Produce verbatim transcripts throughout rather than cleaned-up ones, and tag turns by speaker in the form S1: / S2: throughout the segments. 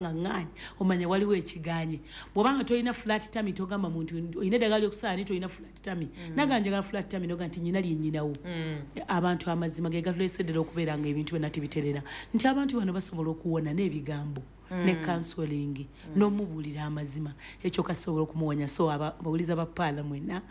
S1: ngangani omanya waliwo ekiganye bwobanga tolina flat tummy togamba muntu oyina eddagala lyokusaani tolina flat tummy mm. naganjagala flat tummy noga nti nyina lyennyinawo mm. abantu amazima ge gatuleeseddera okubeera nga ebintu byonna tibiterera nti abantu bano basobola okuwona n'ebigambo mm. ne counseling mm. n'omubuulira amazima ekyo kasobola okumuwonya so abawuliza ba paala mwena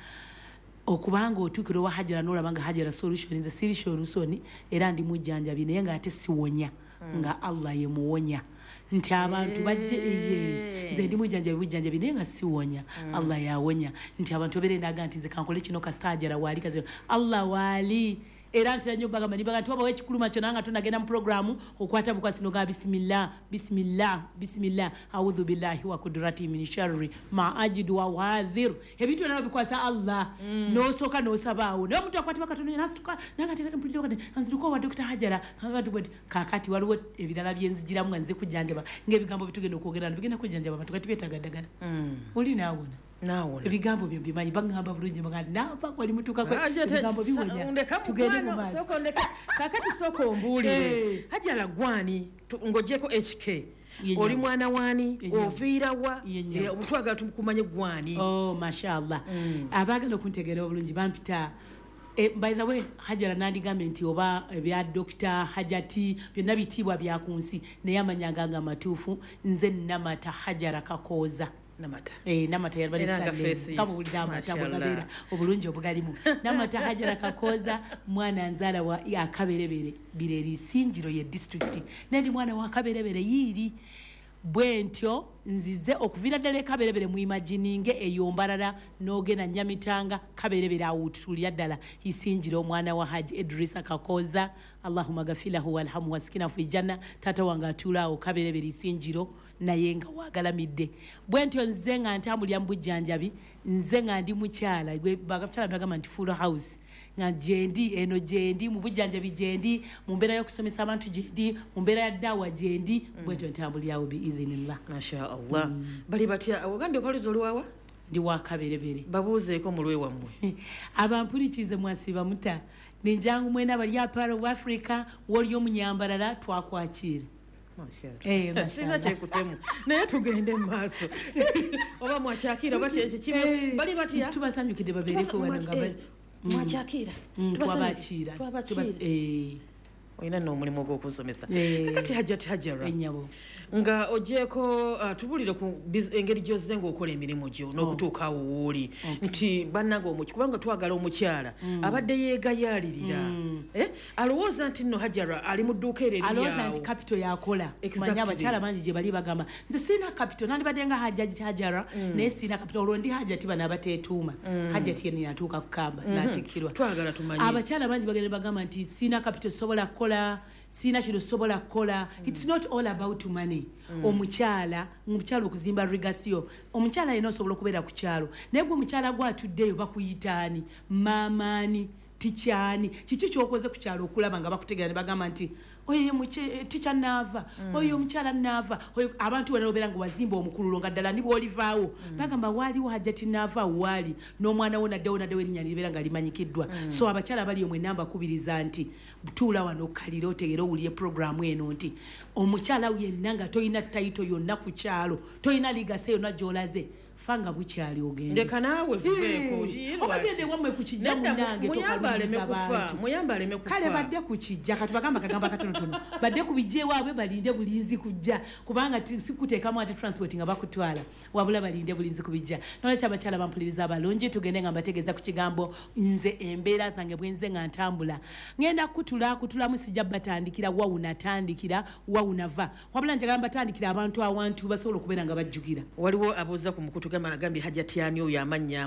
S1: okubanga otuukira owa Hajara n'olaba nga Hajara solution nze siri solution era ndi mujjanjabi naye nga ate siwonya mm. nga Allah ye muwonya nti abantu bajje yes nze ndi mujjanjabi bujjanjabi naye nga siwonya mm. Allah yawonya nti abantu obere ndaga nti nze kankole kino kasajara wali kazi Allah wali era nti nanyo baga mani baga tuwa wekikuluma kyo nanga tunagenda mu programu okwata bukwasino ga bismillah bismillah bismillah a'udhu billahi wa qudrati min sharri ma ajidu wa wadhir ebintu nabyo bikwasa Allah mm. no soka no sabawo no muntu akwati bakatono nasuka nanga tekati mpulira kati anziruko wa Dr. Hajara ngati kakati waliwo ebirala byenzijira mu nze kujjanjaba ngebigambo bitugenda okwogerana bigenda kujjanjaba abantu kati betagaddagala mm. oli naawona naawona ebigambo byo bimanyi bagamba bulungi bagandi nafa ko ali mutuka ko ebigambo biwonya tugende mu maaso
S2: soko ndeka kakati soko mbulire Hajara gwani ngojeko H K oli mwana wani ovira wa omutwaga tumukumanye gwani
S1: oh mashallah mm. abagala okuntegera obulungi bampita Eh, by the way Hajara nandigambe nti oba bya Doctor Hajati byonna bitibwa bya kunsi naye amanyanga nga matuufu nze Namata Hajara Kakoza
S2: Namata
S1: eh Namata yalibali sale kama ulida amata bugabera obulungi obugalimu Namata Hajara Kakoza mwana nzala wa ya kaberebere bireri sinjiro ye district nendi mwana wa kaberebere yiri bwentyo nzize okuvira ddala kaberebere mu imagininge eyombarara n'ogenda Nyamitanga kaberebere awutulya ddala isinjiro omwana wa Haji Idrisa Kakoza Allahumma gafilahu walhamu waskina fi janna tata wanga atulaawo kaberebere isinjiro naye nga wagalamidde bwentyo nze nga ntambulya mu bujjanjabi nze nga ndi mukyala gwe bagakyala bagamba nti full house nga jendi eno jendi mu bujjanjabi jendi mu mbeera y'okusomesa abantu jendi mu mbeera ya ddawa jendi mm. bwentyo ntambulyawo bi idhinillah
S2: masha Allah mm. bali batya ogambye kwalizo oliwawa
S1: ndi wa kaberebere
S2: babuuzeeko mulwe wammwe
S1: abampulikize mwasiba muta ninjangu mwena bali aparo wa Africa wali omunyambalala twakwakira
S2: eh mashallah chekutemu naye tugende maaso oba mwachakira bache ekikibe bali batya
S1: tubasanyukide babereko wananga
S2: mwachakira
S1: twabachira
S2: twabachira eh oyina no mulimo gw'okusomesa kakati Hajati Hajara
S1: enyabo
S2: nga ojeko uh, tubulire ku engeri gyozze ng'okola emirimu gyo n'okutuuka awo wooli nti bannago omuki kubanga twagala omukyala mm. abadde yeegayaalirira mm. eh alowooza nti nno Hajara ali mu dduuka eryo
S1: alowooza nti capital yakola manya abakyala bangi gye bali bagamba nze sina capital nandibadde nga Hajati Hajara mm. naye sina capital olwo ndi Hajati bana abateetuuma mm. Hajati yenni yatuuka ku kamba mm -hmm. n'atikkirwa
S2: twagala tumanye
S1: abakyala bangi bagenda bagamba nti sina capital sobola kola sina kino sobola kola mm. it's not all about money mm. omukyala omukyala okuzimba legacy omukyala yena osobola okubeera ku kyalo naye gwe omukyala gwatuddeyo bakuyitaani maamaani tikyani kiki kyokoze ku kyalo okulaba nga bakutegera bagamba nti oyo muche ticha nava mm. oyo omukyala nava oyo abantu wano obeera nga wazimba omukululo nga ddala ndi bwolivaawo mm. bagamba waliwo Hajati nava wali n'omwana wo naddewo naddewo erinnya libeera nga limanyikiddwa mm. so abakyala bali omwe namba kubiriza nti butuula wano kalira otegera owulye programu eno nti omukyala yenna nga toyina title yonna ku kyalo toyina ligase yonna gy'olaze fanga bukyali ogende
S2: ndeka naawe vubeeko
S1: jiro obagende wamwe ku kijja munange
S2: tokale mekufa muyambale mekufa
S1: kale badde ku kijja katubagamba kagamba katono tono badde ku bijje waabwe balinde bulinzi kujja kubanga sikuteekamu ate transport nga bakutwala wabula balinde bulinzi ku bijja nole kyabakyala bampuliriza abalungi tugende nga mbategeeza ku kigambo nze embeera zange bwenze nga ntambula ngenda kutula kutulamu sijja batandikira wawuna tandikira wawuna va wabula njagala batandikira abantu awantu basobola okubeera nga bajjugira
S2: waliwo abuuza ku mukutu gamba nagambye Hajati ani oyo amanya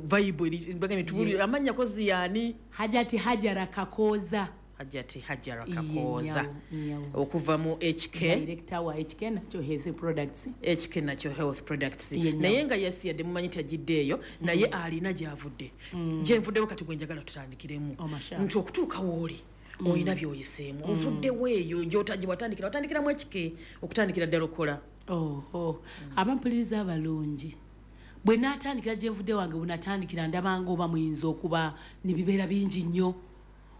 S2: vibe bagambye tubuli amanya kozi yani
S1: Hajati Hajara Kakoza
S2: Hajati Hajara Kakoza okuva mu H K
S1: director wa H K Nacho Health Products
S2: H K Nacho Health Products naye nga yasi yadde mumanyita jiddeyo naye alina gyavudde je nvuddewo kati gwenjagala tutandikiremu nti okutuuka wooli oyina byoyiseemu nvudde weeyo gyotaji watandikira watandikira mu H K okutandikira ddala okola
S1: oh oh abampuliriza abalungi bwe natandikira gye nvudde wange bunatandikira ndabanga oba muyinza okuba ne bibeera bingi nnyo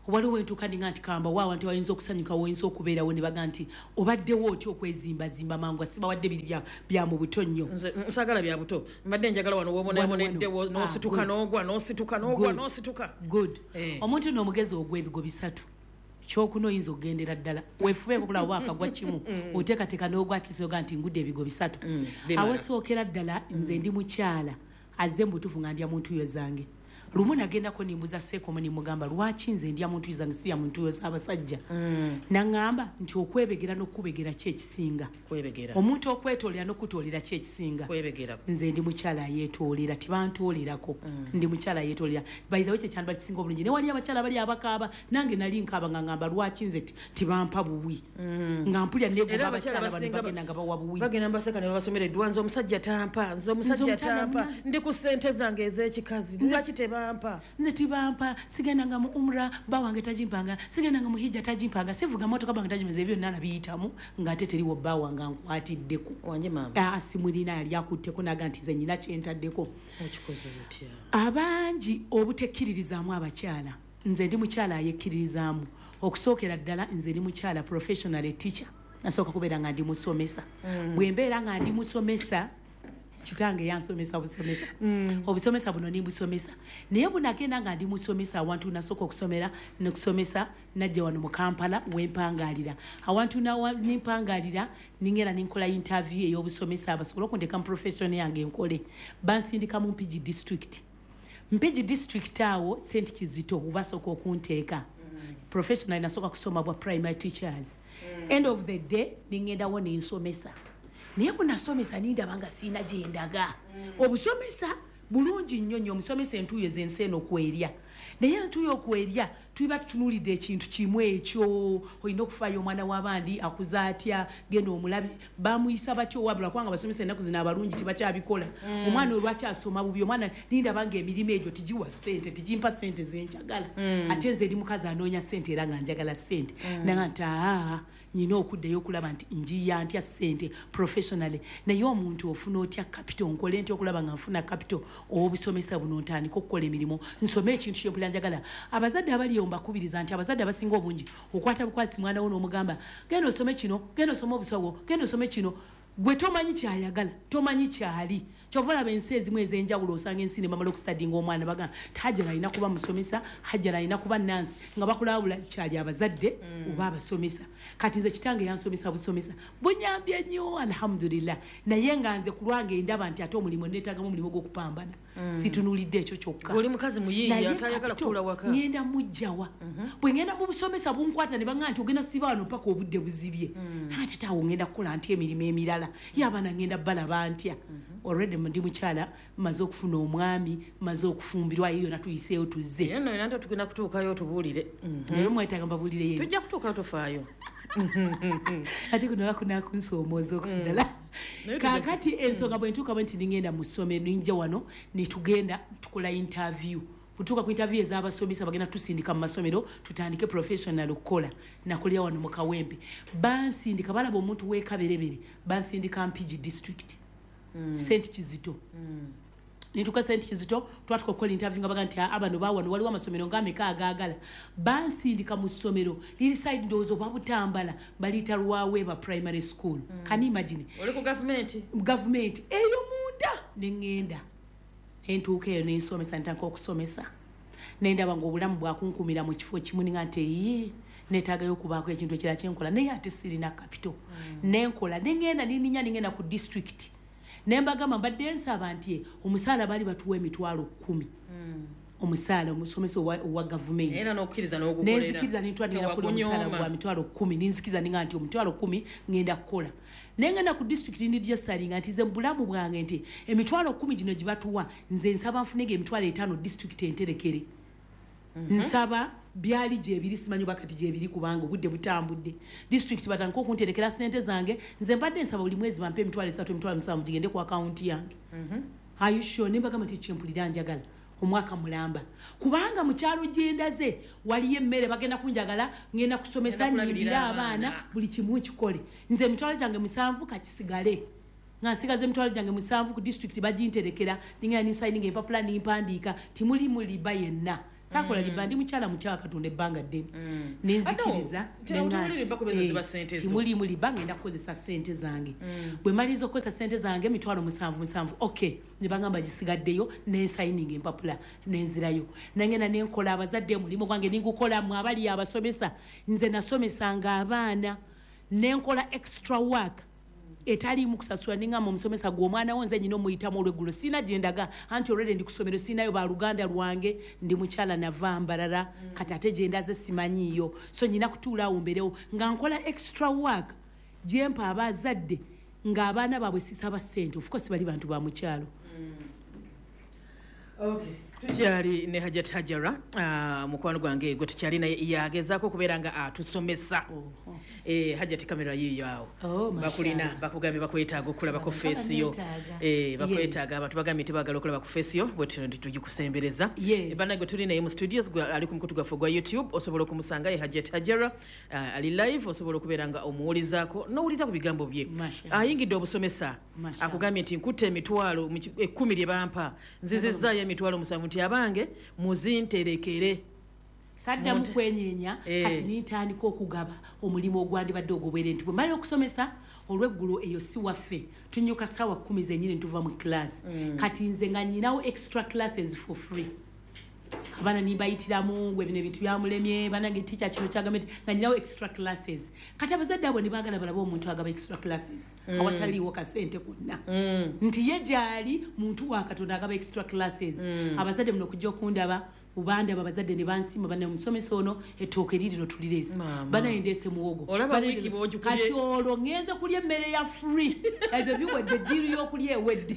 S1: waliwo entuuka ndi nga nti kamba waawa nti bayinza okusanyuka woyinza okubeerawo ne baga nti obaddewo otya okwezimbazimba mangu asibawadde biri bya mu buto nnyo
S2: nsagala bya buto mbadde njagala wano wobonaboneddewo n'osituka n'ogwa n'osituka n'ogwa n'osituka
S1: good omuntu n'omugezi ogw'ebigo bisatu kyokuna oyinza okugendera ddala weefubeeko kulaba waakagwa kimu oteekateeka n'ogwatisoga nti ngudde ebigo bisatu awasookera ddala nze ndi mukyala azze mbutuufu nga ndya muntu yo zange lumu nagendako nimbuza seekomo nimugamba lwaki nze ndya muntu yo zange sirya muntu yo z'abasajja naŋŋamba nti okwebegera n'okubegera ki ekisinga omuntu okwetoolera n'okutoolera ki ekisinga nze ndi mukyala ayeetoolera tibantoolerako ndi mukyala ayeetoolera bayirawo kye kyandiba kisinga obulungi ne wali abakyala bali abakaaba nange nali nkaaba nga ŋŋamba lwaki nze tibampa buwi nga mpulya negoba abakyala bano bagenda nga bawa buwi
S2: bagenda mbaseka ne babasomera eddwa nze omusajja tampa nze omusajja tampa ndi ku ssente zange ez'ekikazi lwaki tebampa
S1: nze tibampa sigendanga mu umra bawange tajimpanga sigendanga mu hijja tajimpanga sivuga motoka bange tajimeza ebyo nana biyitamu ng'ate teriwo bawanga nkwatiddeko
S2: wange mama
S1: asimulina yali akutteko naga nti ze nyina kyentaddeko
S2: okikoze butya
S1: abangi obutekkiririzaamu abakyala nze ndi mukyala ayekkiririzaamu okusookera ddala nze ndi mukyala professional teacher nasooka kubeera nga ndi musomesa bwe mbeera nga ndi musomesa kitange yansomesa busomesa obusomesa buno nimbusomesa naye bunagenda nga ndi musomesa awantu nasooka okusomera nekusomesa najja wano mu Kampala wempangalira awantu nimpangalira ningera ninkola interview ey'obusomesa abasobola okundeka mu profession yange nkole bansindika mu Mpigi district Mpigi district awo Saint Kizito ubasooka okunteeka professional nasooka kusoma bwa primary teachers end of the day ningendawo nensomesa naye bunasomesa nindabanga siina gyendaga obusomesa bulungi nnyo nnyo omusomesa entuuyo z'enseeno kwerya naye entuuyo okwerya tuliba tutunuulidde ekintu kimu ekyo olina okufaayo omwana w'abandi akuza atya genda omulabe bamuyisa batya owabula kubanga abasomesa ennaku zino abalungi tibakyabikola omwana olwaki asoma bubi omwana nindabanga emirimu egyo tigiwa ssente tigimpa ssente zenjagala ate nze eri mukazi anoonya ssente era nga njagala ssente naga nti aa nyina okuddayo okulaba nti njiya ntya ssente professionally naye omuntu ofuna otya capital nkole nti okulaba nga nfuna capital obusomesa buno ntandika okukola emirimu nsome ekintu kyempulira njagala abazadde abali mbakubiriza nti abazadde abasinga obungi okwata bukwasi mwana wo n'omugamba genda osome kino genda osome obusawo genda osome kino gwe tomanyi kyayagala tomanyi kyali kyova olaba ensi ezimu ez'enjawulo osanga ensi ne bamala okustadinga omwana bagamba hajjala alina kuba musomesa hajjala alina kuba nansi nga bakulawula kyali abazadde oba abasomesa kati nze kitange yansomesa busomesa bunyambye nnyo alhamdulillah naye nga nze ku lwange ndaba nti ate omulimu neetaagamu omulimu gw'okupambana situnuulidde ekyo kyokka
S2: oli mukazi muyiiya atayagala kutuula waka
S1: ngenda mujjawa bwe ngenda mu busomesa bunkwata ne bagamba nti ogenda siba wano paka obudde buzibye ate taawo ngenda kukola nti emirimu emirala yabaana ngenda balaba ntya already ndi mukyala maze okufuna omwami maze okufumbirwa iyo natuyiseeyo tuzze
S2: era no era tugenda kutuukayo tubuulire
S1: naye mwetaaga mbabuulire yeyo
S2: tujja kutuukayo tofaayo
S1: ate kuno bakunakunsoomooza okudala kaakati ensonga bwe ntuuka bwe nti ningenda mu ssomero ninja wano ne tugenda tukola interview kutuuka ku interview ez'abasomesa bagenda tusindika mu masomero tutandike professional okukola nakolera wano mu Kawempe bansindika balaba omuntu w'ekaberebere bansindika Mpigi district Saint Kizito nituka Saint Kizito twatuka okukola interview nga baga nti abano bawano waliwo amasomero ng'ameka agaagala bansindika mu ssomero liri side ndowooza oba Butambala baliyita Lwaweeba primary school can you imagine
S2: oli ku government
S1: government eyo munda nengenda entuuka eyo nensomesa ntandika okusomesa nendaba ng'obulamu bwakunkumira mu kifo kimu ninga nti eyi neetaagayo okubaako ekintu ekirala kyenkola naye ate sirina kapito nenkola nengenda nininya ningenda ku district nembagamba mbadde nsaba nti omusaala bali batuwa emitwalo kumi omusaala omusomesa owa gavumenti
S2: era n'okkiriza n'ogukolera
S1: nenzikiriza nintwalira kuli omusaala gwa mitwalo kumi ninzikiriza ninga nti omutwalo kumi ngenda kukola nengenda ku district ndijja salinga nti nze mubulamu bwange nti emitwalo kumi gino gibatuwa nze nsaba nfunege emitwalo etaano district enterekere nsaba byali gyebiri simanyi bakati gyebiri kubanga obudde butambudde district batandika okunterekera ssente zange nze mbadde nsaba buli mwezi bampe emitwalo esatu emitwalo musanvu gigende ku akaunti yange are you sure nembagamba nti kyempulira njagala omwaka mulamba kubanga mukyalo gyendaze waliyo emmere bagenda kunjagala ngenda kusomesa nyimbira abaana buli kimu kikole nze emitwalo gyange musanvu kakisigale nga nsigaze emitwalo gyange musanvu ku district baginterekera ninga ninsayininga empapula nimpandiika timuli muliba yenna sakola liba ndi mukyala mukyala katonda ebbanga ddene nenzikiriza timuli muli banga enda kukozesa ssente zange bwe maliriza okukozesa ssente zange emitwalo musanvu musanvu okay ne bagamba gisigaddeyo nensayininga empapula nenzirayo nangenda nenkola abazadde mulimu gwange ningukola mu abali abasomesa nze nasomesanga abaana nenkola extra work etali mu kusasula ningamba omusomesa gwe omwana wonze nyino muyitamu olweggulo sina gyendaga anti already ndi kusomero sinayo ba Luganda lwange ndi mukyala nava mbalala kati ate gyendaze simanyiyo so nyina kutuula awo mberewo nga nkola extra work gyempa abazadde ng'abaana baabwe sisaba ssente of course bali bantu ba mukyalo.
S2: Okay. Tukyali ne Hajat Hajara uh, mukwano gwange gwe tukyali naye yagezaako okubeera nga atusomesa uh, uh, eh, Hajat kamera yiyo awo
S1: oh,
S2: bakulina bakugambye bakwetaaga okulaba ku face yo eh, bakwetaaga abantu bagambye tebagala okulaba ku face yo bwe tugikusembereza
S1: yes.
S2: Bana gwe tuli naye mu studios gwe ali ku mukutu gwaffe gwa YouTube osobola okumusanga ye Hajat Hajara uh, ali live osobola okubeera nga omuwulizaako n'owulira ku bigambo bye ayingidde obusomesa akugambye nti nkutte emitwalo ekkumi lye bampa nzizizaayo emitwalo musanvu nti abange muzinterekere
S1: sadda mu kwenyenya eh. Kati nintandika okugaba omulimu ogwandibadde ogubwere nti bwe mali okusomesa olweggulo eyo si waffe tunyuka sawa kumi zenyini ntuva mu class mm. Kati nze nga nyinawo extra classes for free abana nimbayitiramu gwe bino ebintu byamulemye banange teacher kino kyagamete nga nyinawo extra classes kati abazadde abo ne baagala balaba omuntu agaba extra classes mm. Awataliwo kasente konna mm. Nti ye gyali muntu wa Katonda agaba extra classes mm. Abazadde muno kujja okundaba ubanda abazadde ne bansima bana musomesa ono etooke lirino tulirese bana endese muwogo
S2: olaba wiki boju kulye
S1: kati olo ngeze kulye mmere ya free ezo biwedde diru yokulye ewedde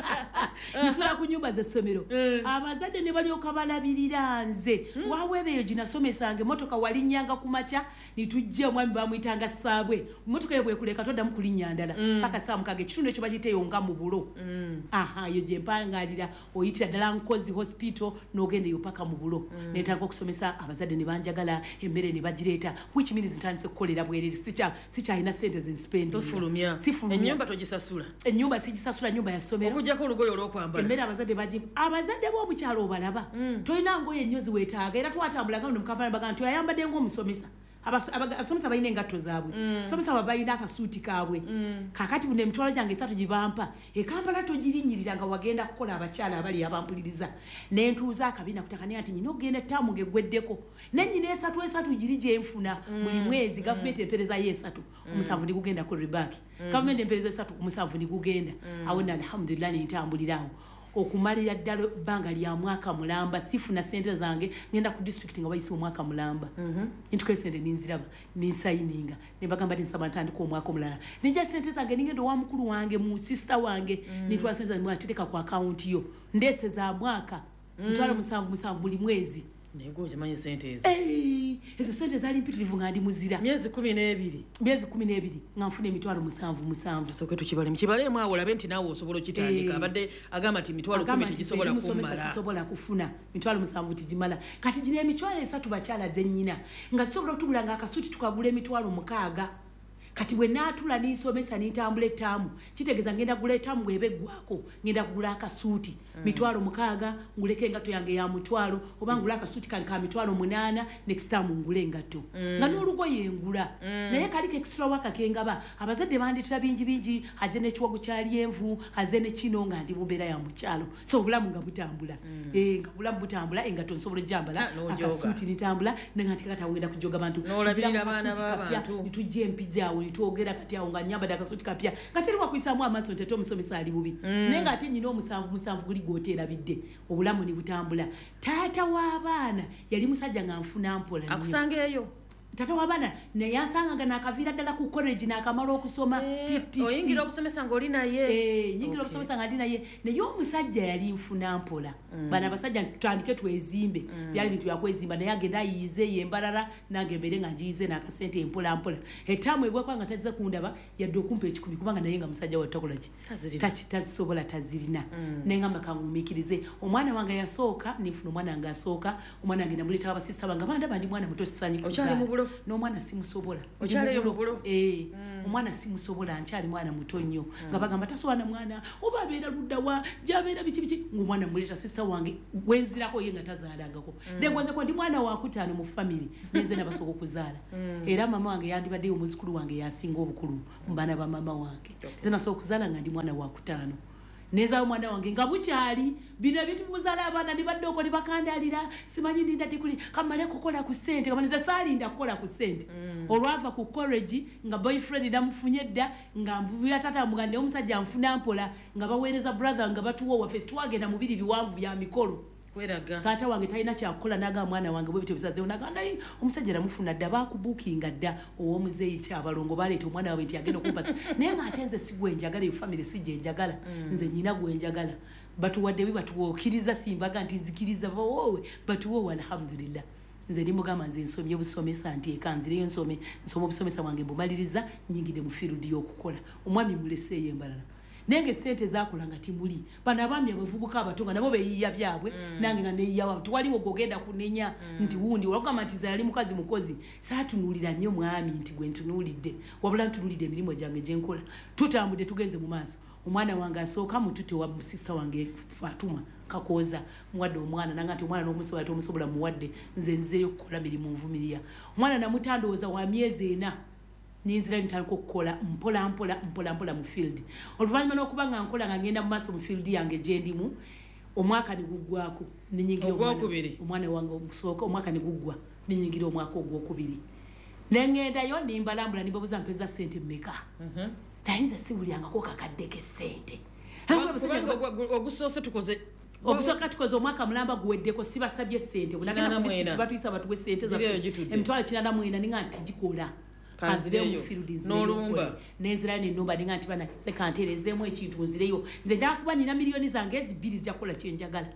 S1: nisula kunyumba ze somero abazadde ne bali okabalabirira nze wawebeyo ginasomesanga motoka walinyanga kumacha nitujje omwami bamuyitanga sabwe motoka yebwe kuleka toda mukulinyandala paka saa mukage kitundu ekyo bagiteyo nga mu bulo aha yo je mpangalira oyitira dala nkozi hospital nogende yo paka mu bulo mm. Netaka okusomesa abazadde ne banjagala emmere ne bagireta which means ntandise kukolera bwereri sicha sicha ina sente zen spend
S2: tofulumya ennyumba togisasula
S1: ennyumba sigisasula nyumba ya somero
S2: okujja ko lugoyo olwokwambala
S1: emmere abazadde baji abazadde bo bukyalo obalaba mm. Toyina ngoye nnyozi wetaaga era twatambulaga mu kampani baga nti ayambadde ngo omusomesa abasomesa bayina engatto zaabwe abasomesa mm. Babayina akasuuti kaabwe mm. Kakati bune emitwalo gyange esatu gibampa ekampala togirinyirira nga wagenda kukola abakyala abali abampuliriza nentuuza akabina kutakania nti nyina ogenda ettaamu ng'eggweddeko nennyina esatu esatu giri gye nfuna mm. Buli mwezi gavumenti mm. Empeereza ye esatu mm. Omusanvu ndi gugenda ku ribaaki mm. Gavumenti empeereza esatu omusanvu ndi gugenda mm. Awo na alhamdulillah nintambulirawo okumalira ddala bbanga lya mwaka mulamba sifuna sente zange ngenda ku district nga bayise omwaka mulamba mhm nituke sente ninziraba ninsayininga ne bagamba ndi nsaba ntandika omwaka omulala nija sente zange ningendo wa mukulu wange mu sister wange mm. Nitwa sente zange mwatereka ku account yo ndese za mwaka mm. Ntwala musanvu musanvu buli mwezi
S2: nego jamanyi sente ezo
S1: eh ezo sente zali mpitirivu nga ndi muzira
S2: myezi kumi n'ebiri
S1: myezi kumi n'ebiri nga nfune emitwalo musanvu musanvu
S2: soke tukibale mukibale mwa olabe nti nawo osobola kitandika hey. Abadde agamba nti mitwalo kumi tigisobola kumala
S1: sobola kufuna mitwalo musanvu tijimala kati jine emitwalo esatu bakyala zennyina nga tusobola kutubula nga akasuti tukagula emitwalo mukaaga kati bwe naatula nisomesa nintambula ettaamu kitegeza ngenda gula ettaamu bwebeggwako ngenda kugula akasuuti mm. Mitwalo mukaaga nguleke engatto yange ya mutwalo oba ngula akasuuti kali ka mitwalo munaana next time ngule engatto mm. Nga n'olugoye ngula mm. Naye kaliko extra waka kengaba abazadde banditira bingi bingi aze n'ekiwago kyali envu aze ne kino nga ndi mubeera ya mukyalo so obulamu nga butambula mm. Eh nga bulamu butambula engatto nsobola jambala akasuuti nitambula nenga ntikakata ngenda kujoga bantu
S2: n'olabirira abaana b'abantu
S1: nitujje empizaawo nitwogera kati awo nga nyamba dakasuti kapya kateri wakwisamu amaso nteto omusomesa ali bubi mm. Nenga ate nyina omusanvu musanvu guli gotera bidde obulamu ni butambula taata w'abaana yali musajja nga nfuna mpola
S2: akusangeeyo
S1: tata wabana ne yansanga na akavira ddala ku college na akamala okusoma
S2: T T C oyingira obusomesa ngoli naye
S1: eh nyingira obusomesa ngadi naye ne yo musajja yali nfuna mpola mm. Bana basajja tutandike twezimbe mm. Byali bintu yakwezimba naye agenda yize yembalala nange mbere nga njize na akasente empola mpola etamu egwa kwanga tazza kundaba yadde okumpa ekikumi kubanga naye nga musajja wa takola ki tachi tazisobola tazirina mm. Nenga makangumikirize omwana wange yasooka nifuna omwana nga asooka omwana wange namuleta abasista banga banda bandi mwana muto sisanyi
S2: kuza bulo
S1: n'omwana simusobola
S2: okyaleyo mu bulo
S1: eh omwana simusobola nkyali mwana muto nnyo nga bagamba tasowana mwana oba abeera ludda wa jabeera biki biki ng'omwana muleta sista wange gwenzirako ye nga tazaalangako nengwanze ko ndi mwana wa kutaano mu family nenze nabasoka okuzaala era mama wange yandibadde omuzukulu wange yasinga obukulu mu baana ba mama wange nze nasoka okuzaala nga ndi mwana wa kutaano neza omwana wange nga bukyali bino ebintu bimuzaala abaana nibadde oko nibakandalira simanyi ndinda tikuli kamale kukola ku ssente kamaniza saalinda kukola ku ssente olwava ku college nga boyfriend namufunye dda nga mbubira tata mugande omusajja nfuna mpola nga baweereza brother nga batuwa wa face twagenda mu biri biwanvu bya mikolo
S2: kweraga
S1: taata wange talina kyakukola naga mwana wange bwe bityo bisazeewo naga nali omusajja namufuna dda baakubuukinga dda ow'omuzeeyi kyabalongo baleeta omwana wawe nti agenda okumpasa naye ng'ate nze si gwe njagala eyo famire si gye njagala nze nyina gwe njagala batuwadde bi batuwookiriza simbaga nti nzikiriza bawoowe batuwoowe alhamdulillah nze nimugamba nze nsomye busomesa nti eka nzireyo nsome nsoma obusomesa bwange mbumaliriza nyingide mu field y'okukola omwami muleseeyo embalala nenge sente zakulanga timuli bana abami abavubuka abatonga nabo beyiya byabwe mm. nange nga neyiya wabo twali ogogenda kunenya mm. nti wundi walagamba nti zali mukazi mukozi saatunulira nnyo mwami nti gwe ntunulidde wabula ntunulidde emirimu gyange gye nkola tutambudde tugenze mu maaso omwana wange asooka mutute wa sister wange Fatuma kakoza muwadde omwana nanga nti omwana n'omusobola tomusobola muwadde nze nzeeyo okukola mirimu nvumiriya omwana namutandooza wa myezi ena ninzira nitandika okukola mpola mpola mpola mpola mu field oluvannyuma n'okuba nga nkola nga ngenda mu maaso mu field yange gye ndimu omwaka ne guggwako nenyingira omwana wange ogusooka omwaka ne guggwa nenyingira omwaka ogwokubiri nengendayo nimbalambula nimbabuza mpeza ssente mmeka naye nze siwulyangako kakadde k'essente
S2: ogusoose tukoze
S1: okusooka tukoze omwaka mulamba guweddeko sibasabye ssente bunaganabatuyisa batuwe ssente zaffe emitwalo kinana mwena ninga nti gikola kanzireyo mu field nzireyokole nenzirayo nenumba ninga nti bana sekanterezeemu ekintu nzireyo nze njala kuba nina miliyoni zange ezibiri zijja kukola kyenjagala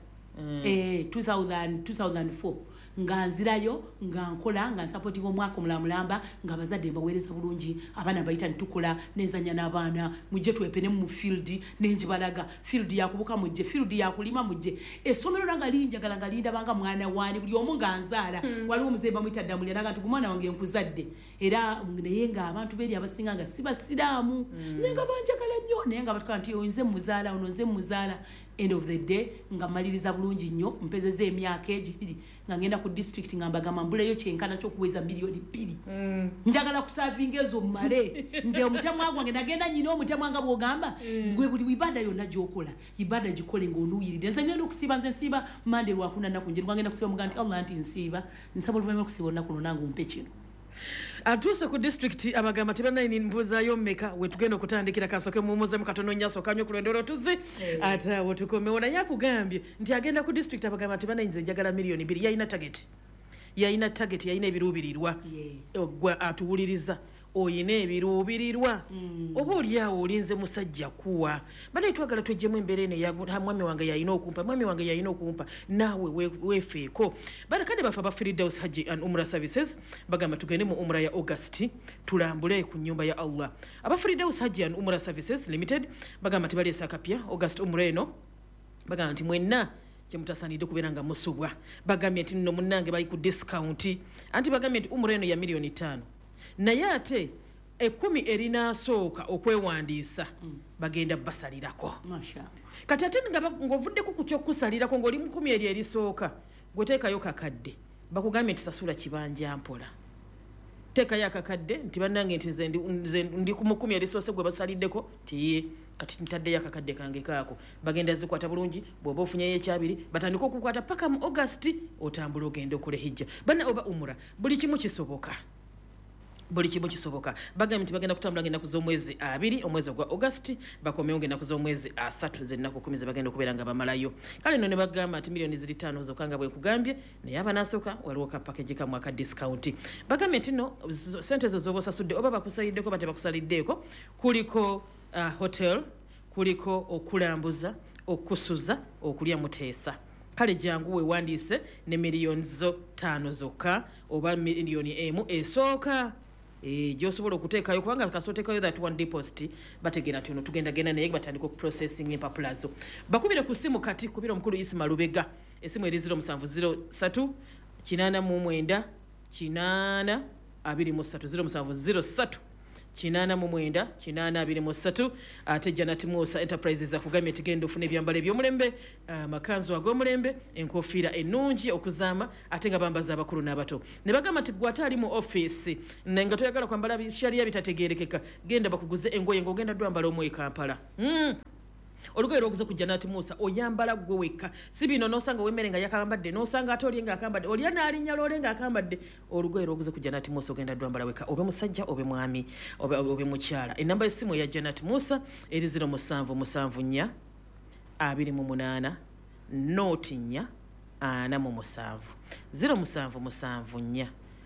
S1: two thousand four nga nzirayo nga nkola nga nsapootinga omwaka omulamulamba nga abazadde mbaweereza bulungi abaana bayita nitukola nenzanya n'abaana mujje twepenemu mu field nenjibalaga field yakubuka mujje field yakulima mujje essomero langa linjagala nga lindabanga mwana waani buli omu nga nzaala waliwo omuzee bamuyita ddamulya naga nti mwana wange nkuzadde era naye nga abantu beeri abasinga nga si basiraamu naye nga banjagala nnyo naye nga batukaa nti nze muzaala ono nze muzaala end of the day nga maliriza bulungi nnyo mpezeza emyaka egibiri nga ngenda ku district nga mbagamba mbuleyo kyenkana ky'okuweza miliyoni bbiri mm. njagala kusavinga ezo mmale nze omutemwa gwange nagenda nyina omutemwa nga bw'ogamba mm. gwe buli ibada yonna gy'okola ibada gikole ng'onuuyiridde nze ngenda okusiiba nze nsiiba mande lwakuna nnaku nje ngenda kusiiba muga nti allah nti nsiiba nsaba oluvannyuma okusiiba olunaku luno nange ompe kino
S2: atuuse ku district abagamba tebanayini mbuuzaayo mmeka wetugenda okutandikira kasoke muwumuzemu katono nnyaso kamye ku lwendo lwotuzi ate awo tukomewo naye akugambye nti agenda ku district abagamba tebanayinza enjagala miliyoni bbiri yayina target yayina target yayina ebiruubirirwa gwe atuwuliriza oyina ebiruubirirwa oba oliawo olinze musajja kuwa banaye twagala twejjemu embeera eno mwami wange yayina okumpa mwami wange yayina okumpa naawe weefeeko barakadde bafe aba Firdaus Hajji and Umrah Services bagamba tugende mu umra ya August tulambule ku nnyumba ya Allah aba Firdaus Hajji and Umrah Services Limited bagamba tibaleesa kapya August umra eno bagamba nti mwenna kyemutasanidde kubeera nga musubwa bagambye nti nno munnange bali ku discount anti bagambye nti umra eno ya miliyoni ttaano naye ate ekumi erinasooka okwewandiisa mm. bagenda basalirako kati ate ng'ovuddeko ku kyokkusalirako ng'oli mu kumi eri erisooka gwe teekayo kakadde bakugambye nti sasula kibanja mpola teekayo akakadde nti bannange nti nze ndi mu kumi erisoose gwe basaliddeko tiye kati ntaddeyo akakadde kange kaako bagenda zikwata bulungi bw'oba ofunyeyo ekyabiri batandika okukwata paka mu August otambula ogenda okole hijja banna oba umura buli kimu kisoboka buli kimu kisoboka bagambye nti bagenda kutambula ng'ennaku z'omwezi abiri omwezi ogwa August bakomewo ng'ennaku z'omwezi asatu z'ennaku kumi ze bagenda okubeera nga bamalayo kale nno ne bagamba nti miliyoni ziri ttaano zokka nga bwe nkugambye naye abanasooka waliwo ka package kamu aka discount bagambye nti no sente zo z'oba osasudde oba bakusaliddeko bate bakusaliddeeko kuliko uh, hotel kuliko okulambuza okusuza okulya muteesa kale jangu weewandiise ne miliyoni zo ttaano zokka oba miliyoni emu esooka Eh, gyosobola okuteekayo kubanga kasooteekayo that one deposit bategeera nti ono tugenda genda naye batandika okuprocessing empapula zo bakubire ku ssimu kati kubira omukulu Isima Lubega essimu eri zero musanvu zero ssatu kinaana mu mwenda kinaana abiri mu ssatu zero musanvu zero ssatu kinana mu mwenda kinana abiri mu ssatu ate Janet Musa Enterprises akugambye tigenda ofuna ebyambalo eby'omulembe amakanzu ag'omulembe enkofiira ennungi okuzaama ate nga bambaza abakulu n'abato ne bagamba nti gwate ali mu office nga toyagala kwambala sharia bitategeerekeka genda bakuguze engoye ng'ogenda dwambala omwe e Kampala mm. Olugoye lwokuze ku Janet Musa oyambala gwe wekka si bino n'osanga wemmere nga yakambadde n'osanga ate olye nga akambadde olya n'alinnya loole nga akambadde olugoye lwokuze ku Janet Musa ogenda dwambala wekka obe musajja obe mwami obe, obe mukyala enamba y'essimu ya Janet Musa eri zero musanvu musanvu nnya abiri mu munaana nooti nnya ana mu musanvu zero musanvu musanvu nnya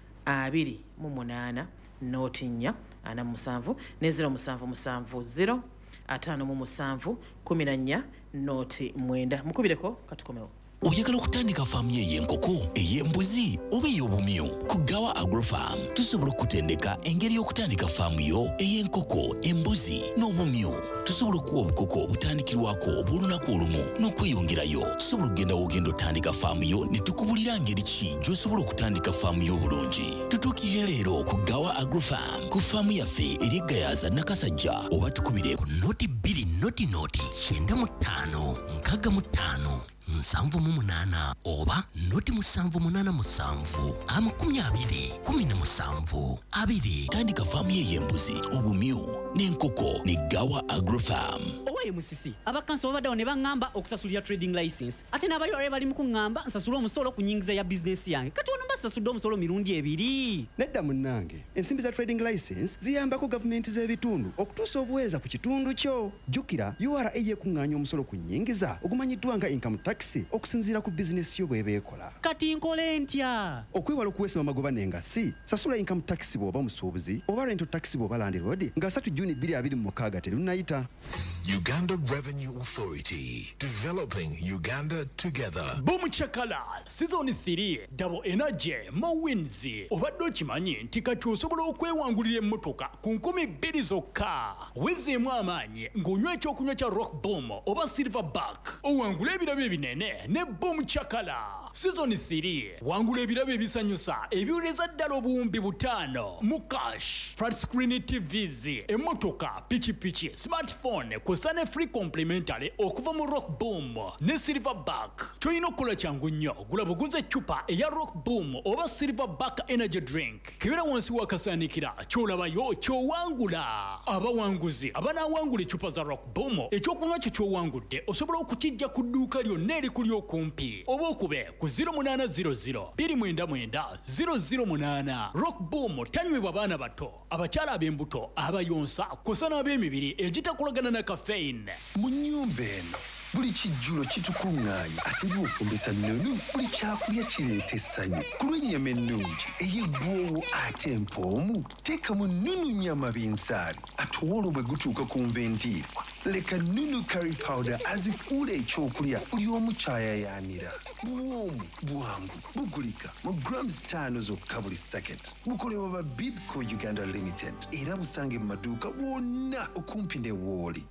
S2: abiri mu munaana nooti nnya ana mu musanvu ne zero musanvu musanvu zero atano mu musanvu kumi na nnya nooti mwenda mukubireko katukomewo.
S3: Oyagala okutandika faamu y'enkoko ey'embuzi oba ey'obumyu ku Gawa Agrofarm tusobola okutendeka engeri y'okutandika faamu yo ey'enkoko embuzi n'obumyu tusobola okuwa obukoko obutandikirwako obw'olunaku olumu n'okweyongerayo tusobola okugenda wogenda otandika faamu yo ne tukubulira ngeri ki gy'osobola okutandika faamu yo obulungi tutuukirire leero ku Gawa Agrofarm ku faamu yaffe eri Gayaza Nakasajja oba tukubire ku noti bbiri noti noti kyenda mu ttaano nkaaga mu ttaano nsanvu mu munaana oba noti musanvu munaana musanvu amakumi abiri kumi na musanvu abiri tandika faamu y'embuzi obumyu n'enkoko ne Gawa Agrofarm.
S4: Owaye musisi abakanso babaddewo ne baŋŋamba okusasulira trading license ate n'abalwale bali mu kuŋŋamba nsasula omusolo ku nnyingiza ya bizinesi yange kati wano mbasasudde omusolo mirundi ebiri.
S5: Nedda munnange ensimbi za trading license ziyambako gavumenti z'ebitundu okutuusa obuweereza ku kitundu kyo. Jjukira U R A yeekuŋŋaanya omusolo ku nnyingiza ogumanyiddwa nga income tax okusinziira ku bizinesi yo bw'eba ekola.
S4: Kati nkole ntya?
S5: Okwewala okuweesa amagoba n'engassi sasula income tax bw'oba musuubuzi oba rental tax bw'oba landlord nga three June bbiri abiri mu mukaaga terunnayita.
S3: Uganda Revenue Authority, developing Uganda together.
S6: Boom Chakalal, season three, double energy, more wins. Obadde okimanyi nti kati osobola okwewangulira emmotoka ku nkumi bbiri zokka. Wezeemu amaanyi ng'onywa ekyokunywa kya Rock Boom oba Silverback. Owangula ebirabo ebinene ne Boom Chakala. Season three, wangula ebirabo ebisanyusa ebiwuleza ddala obuwumbi butaano mu cash. Flat screen T Vs, emmotoka, pichipichi, smartphone, kusane free complimentary okuva mu Rock Boom ne Silverback. Toyina okukola kyangu nnyo gula buguze eccupa eya Rock Boom oba Silverback energy drink. Kebera wansi wakasaanikira ky'olabayo ky'owangula. Abawanguzi abanaawangula eccupa za Rock Boom ekyokunywa kyo ky'owangudde osobola okukijja ku dduuka lyonna erikuli okumpi oba okube ku zero munana zero zero bbiri mwenda mwenda zero zero munana. Rock Boom tanywebwa baana bato abakyala ab'embuto abayonsa kusa n'ab'emibiri egitakolagana na caffeine.
S7: Mu nnyumba eno buli kijjulo kitukuŋŋaanya ate by'ofumbisa nnonu buli kyakulya kireeta essanyu ku lw'ennyama ennungi ey'eggwoowo ate empoomu teekamu nnunu nnyama b'ensaali ate olwo bwe gutuuka ku nvendiirwa leka nnunu curry powder azifuula ekyokulya buli omu kyayayaanira. Bwomu bwangu bugulika mu grams ttaano zokka buli sacket. Bukolebwa ba Bidco Uganda Limited era busange mu maduuka bwonna okumpi ne Wooli.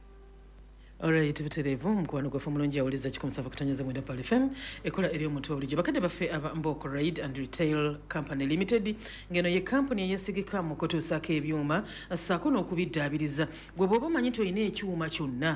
S2: Alright, buterevu mkwano gwa famulonji yawuliza kikumusava kutanyaza mwenda pale F M ekola eri omuntu obulijjo bakadde baffe aba Mboko Ride and Retail Company Limited ngeno ye company eyesigika mu kutuusako ebyuma ssaako n'okubiddaabiriza gwe bw'oba omanyi nti olina ekyuma kyonna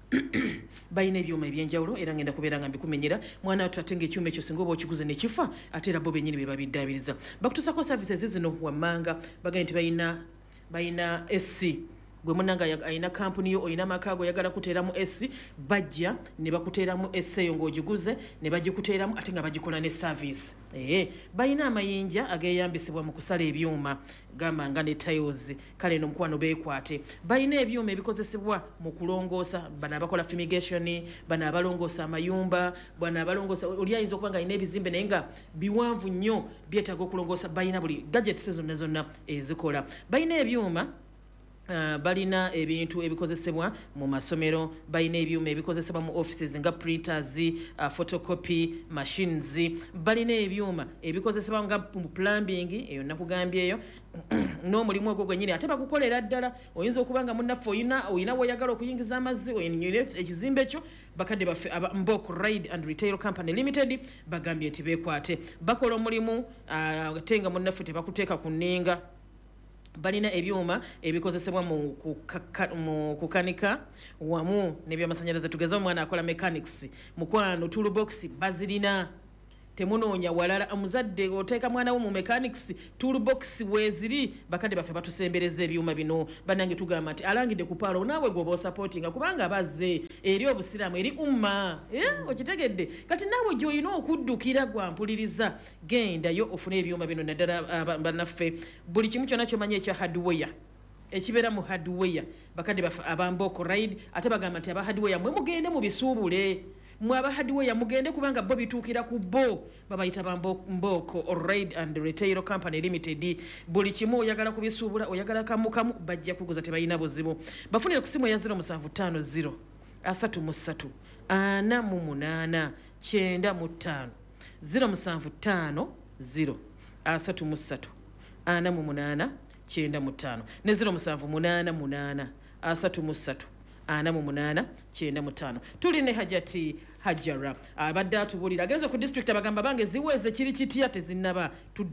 S2: bayina ebyuma ebyenjawulo era ngenda kubeera nga mbikumenyera mwana watu ate ng'ekyuma ekyo singa oba okiguze ne kifa ate era bo bennyini be babiddaabiriza bakutuusako services zino wammanga bagambye nti bayina bayina S C gwe munanga ayina kampuni yo oyina makago yagala kuteeramu S bajja ne bakuteeramu S eyo ng'ogiguze ne bagikuteeramu ate nga bagikola ne service. Eh, bayina amayinja ageyambisibwa mu kusala ebyuma gamba nga ne tiles kale no mukwano beekwate. Bayina ebyuma ebikozesebwa mu kulongoosa bana abakola fumigation bana abalongoosa amayumba bana abalongoosa oli ayinza okuba nga ayina ebizimbe naye nga biwanvu nnyo byetaaga okulongoosa bayina buli gadgets zonna zonna ezikola. Bayina ebyuma Uh, balina ebintu ebikozesebwa mu masomero balina ebyuma ebikozesebwa mu offices nga printers uh, photocopy machines balina ebyuma ebikozesebwa nga mu plumbing eyo nakugambye eyo n'omulimu ogwo gwennyini ate bakukolera ddala oyinza okuba nga munnaffe oyina oyina woyagala okuyingiza amazzi oyina ekizimbe ekyo bakadde baffe aba Mboko Ride and Retail Company Limited bagambye nti beekwate bakola omulimu ate uh, nga munnaffe tebakuteeka ku nninga balina ebyuma ebikozesebwa mu kukanika wamu n'ebyamasanyalaze tugeza omwana akola mechanics mukwano toolbox bazirina temunoonya walala omuzadde oteeka mwana wo mu mechanics toolbox weziri bakadde baffe batusembereza ebyuma bino banange tugamba nti alangidde ku paalo naawe gwoba osupportinga kubanga bazze eri obusiraamu eri umma eh, okitegedde kati naawe gy'olina okuddukira gwampuliriza gendayo ofune ebyuma bino naddala bannaffe buli kimu kyonna kyomanyi ekya hardware ekibeera mu hardware bakadde baffe abamboko ride ate bagamba nti aba hardware mwe mugende mu bisuubule mwaba hardware mugende kubanga bo bituukira ku bo babayita bamboko Ride and Retail Company Limited buli kimu oyagala kubisuubula oyagala kamu kamu bajja kuguza tebalina buzibu bafunire ku simu ya zero seven five zero asatu mu ssatu ana mu munaana kyenda mu ttaano zero seven five zero asatu mu ssatu ana mu munaana kyenda mu ttaano ne zero seven munaana munaana asatu mu ssatu ana mu munaana kyenda mu ttaano tuli ne Hajati Hajara abadde atubulira agenze ku district abagamba bange ziweze kiri kitya tezinnaba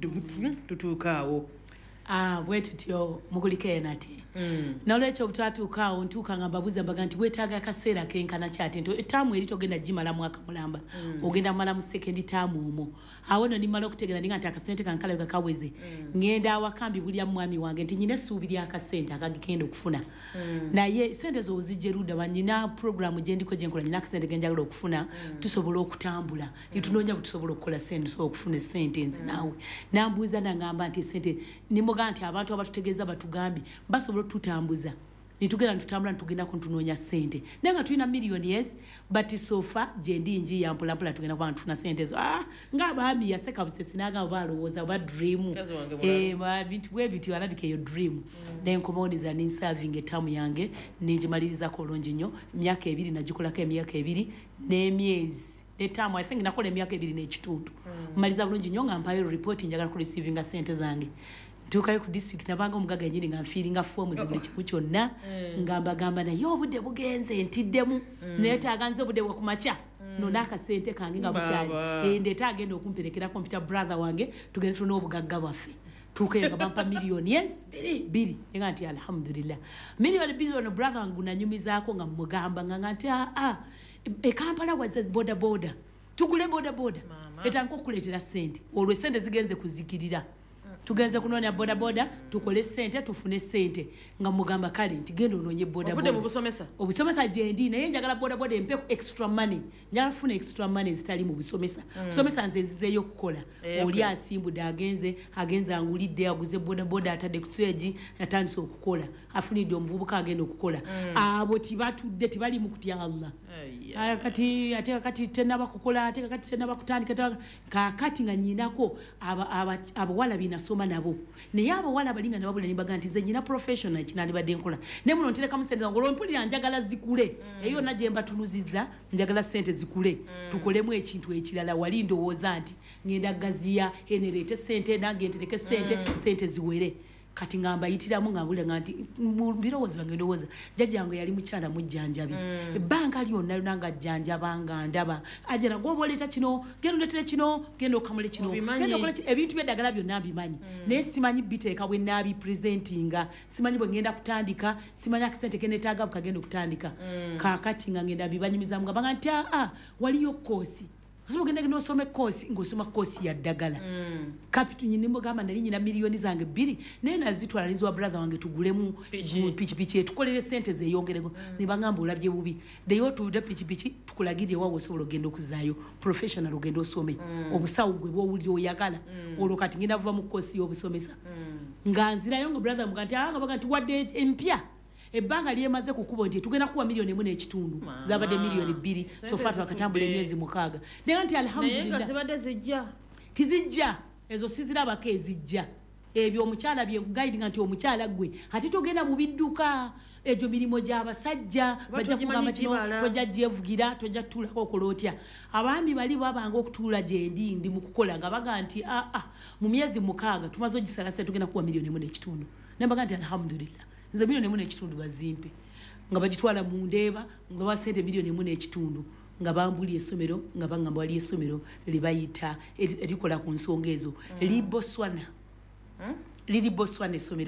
S2: tutuukaawo
S1: Ah, bwe tutyo mukulike nati. Mm. Nolwekyo butatuukaawo ntuuka nga mbabuza mbaga nti weetaaga akaseera kenkana kyati nti etaamu eri togenda gimala mwaka mulamba. Mm. Ogenda mala mu second term omwo. Awo no nimala okutegera ndinga nti akasente kankala kakaweze. Mm. Ngenda awakambi bulya mwami wange nti nyine suubiri akasente akagenda okufuna. Mm. Naye sente zo zijjeruda banyina program gye ndiko gye nkola nyina akasente genjagala okufuna mm. tusobola okutambula. Mm. Nitunoonya butusobola okukola sente so okufuna sente nze mm. nawe. Nambuuza nangamba nti sente nimoga nti abantu abatutegeeza batugambi basobola tutambuza nitugenda ntutambula ntugenda kuntunoonya sente nenga tulina million yes but so far je ndinji ya mpula mpula tugenda kwa ntufuna sente zo ah ngabami yaseka busesi naga balowooza ba dream eh ba bintu bwe bitu alabike yo dream mm. nenkomodiza ni serving etamu yange nijimaliriza kolonji nyo myaka ebiri najikolako emyaka ebiri n'emyezi etamu I think nakola emyaka ebiri n'ekitundu mm. maliza bulungi nyo nga mpayo report njagala ku receiving a sente zange tukayo ku district nabanga omugaga nyiri nga feelinga form zibuli kiku kyonna ngamba gamba na yo budde bugenze ntiddemu neetaaga nze budde bwa kumacha no naka sente kange nga bukyali e ndeta agenda okumperekera computer brother wange tugende tuno obugagga bwaffe tukayo nga bampa million yes biri nga nti alhamdulillah million billion brother wangu nanyumizaako nga mugamba nga nti ah ah e Kampala waza boda boda tugule boda boda etanko kuletera sente olwe sente zigenze kuzikirira tugenze kunoonya boda boda tukole sente tufune sente nga mugamba kale nti gendo ononye boda boda
S2: obusomesa
S1: obusomesa jendi naye njagala boda boda empe extra money njagala funa extra money zitali mu busomesa mm. Somesa nze nzizeyo kukola e, oli okay. Asimbude agenze agenze angulidde aguze boda boda atadde ku stage natandise okukola afunidde omuvubuka agenda okukola mm. Abo tibatudde tibali mu kutya Allah aya kati ate kati tenaba kukola ate kati tenaba kutandika kakati nga nyinako aba aba abawala binasoma nabo naye abawala balinga nababula nimbaga nti ze nyina professional kinali badde nkola ne muno ntereka mu sente ngolo mpulira njagala zikule mm. Eyo naje mbatuluziza njagala sente zikule mm. Tukolemu ekintu ekirala wali ndowooza nti ngenda gaziya generate sente nange ntereke sente mm. Sente ziwere kati ngamba yitiramu ngabule nganti birowooza bange ndowooza jjajjange yali mukyala mujjanjabi mm. Banka lyonna nanga jjanjaba nga ndaba ajana goboleta kino gendo letere kino gendo kamule kino gendo kola ebintu byedagala byonna bimanyi mm. Ne simanyi biteeka bwe nabi presentinga simanyi bwe ngenda kutandika simanyi akisente kenetaaga bukagenda okutandika mm. Kakati nga ngenda bibanyumizamu nga banga nti ah waliyo kosi Aso genda gino some course ngosoma course ya ddagala. Mm. Capital nyine mugamba nali nyina milioni zange bbiri naye nazitwala nizwa brother wange tugulemu pichi pichi tukolere sente ze yongerego mm. Nibangamba olabye bubi deyo tuude pichi pichi tukulagirye wawo sobolo gendo kuzayo professional ogendo some mm. Obusawu gwe bo uli oyagala mm. Olo kati ngina vuba mu course y'obusomesa mm. Nganzira yongo brother muganti anga baganti wadde empya Ebanga liyemaze kukubo nti tugenda kuwa milioni emu n'ekitundu zabadde milioni bbiri so far bakatambula emyezi mukaaga naye nti alhamdulillah
S2: naye nga zibadde zijja
S1: tizijja ezo sizirabako ezijja ebyo omukyala bye guide nti omukyala gwe ati togenda mu bidduka ejo mirimo gy'abasajja bajja kugamba kino tojja gyevugira tojja tuulako okolotya abaami bali babanga okutuula gye ndi ndi mu kukola nga baga nti ah ah mu myezi mukaaga tumaze ogisala sente tugenda kuwa milioni emu n'ekitundu nembaga nti alhamdulillah nze milioni emu n'ekitundu bazimpe nga bagitwala mu ndeeba nga basente milioni emu n'ekitundu nga bambuli essomero nga bangamba wali essomero libayita erikola ku nsonga ezo mm. Li Botswana mm? Liri Botswana essomero eryo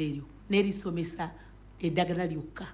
S1: nerisomesa eddagala lyokka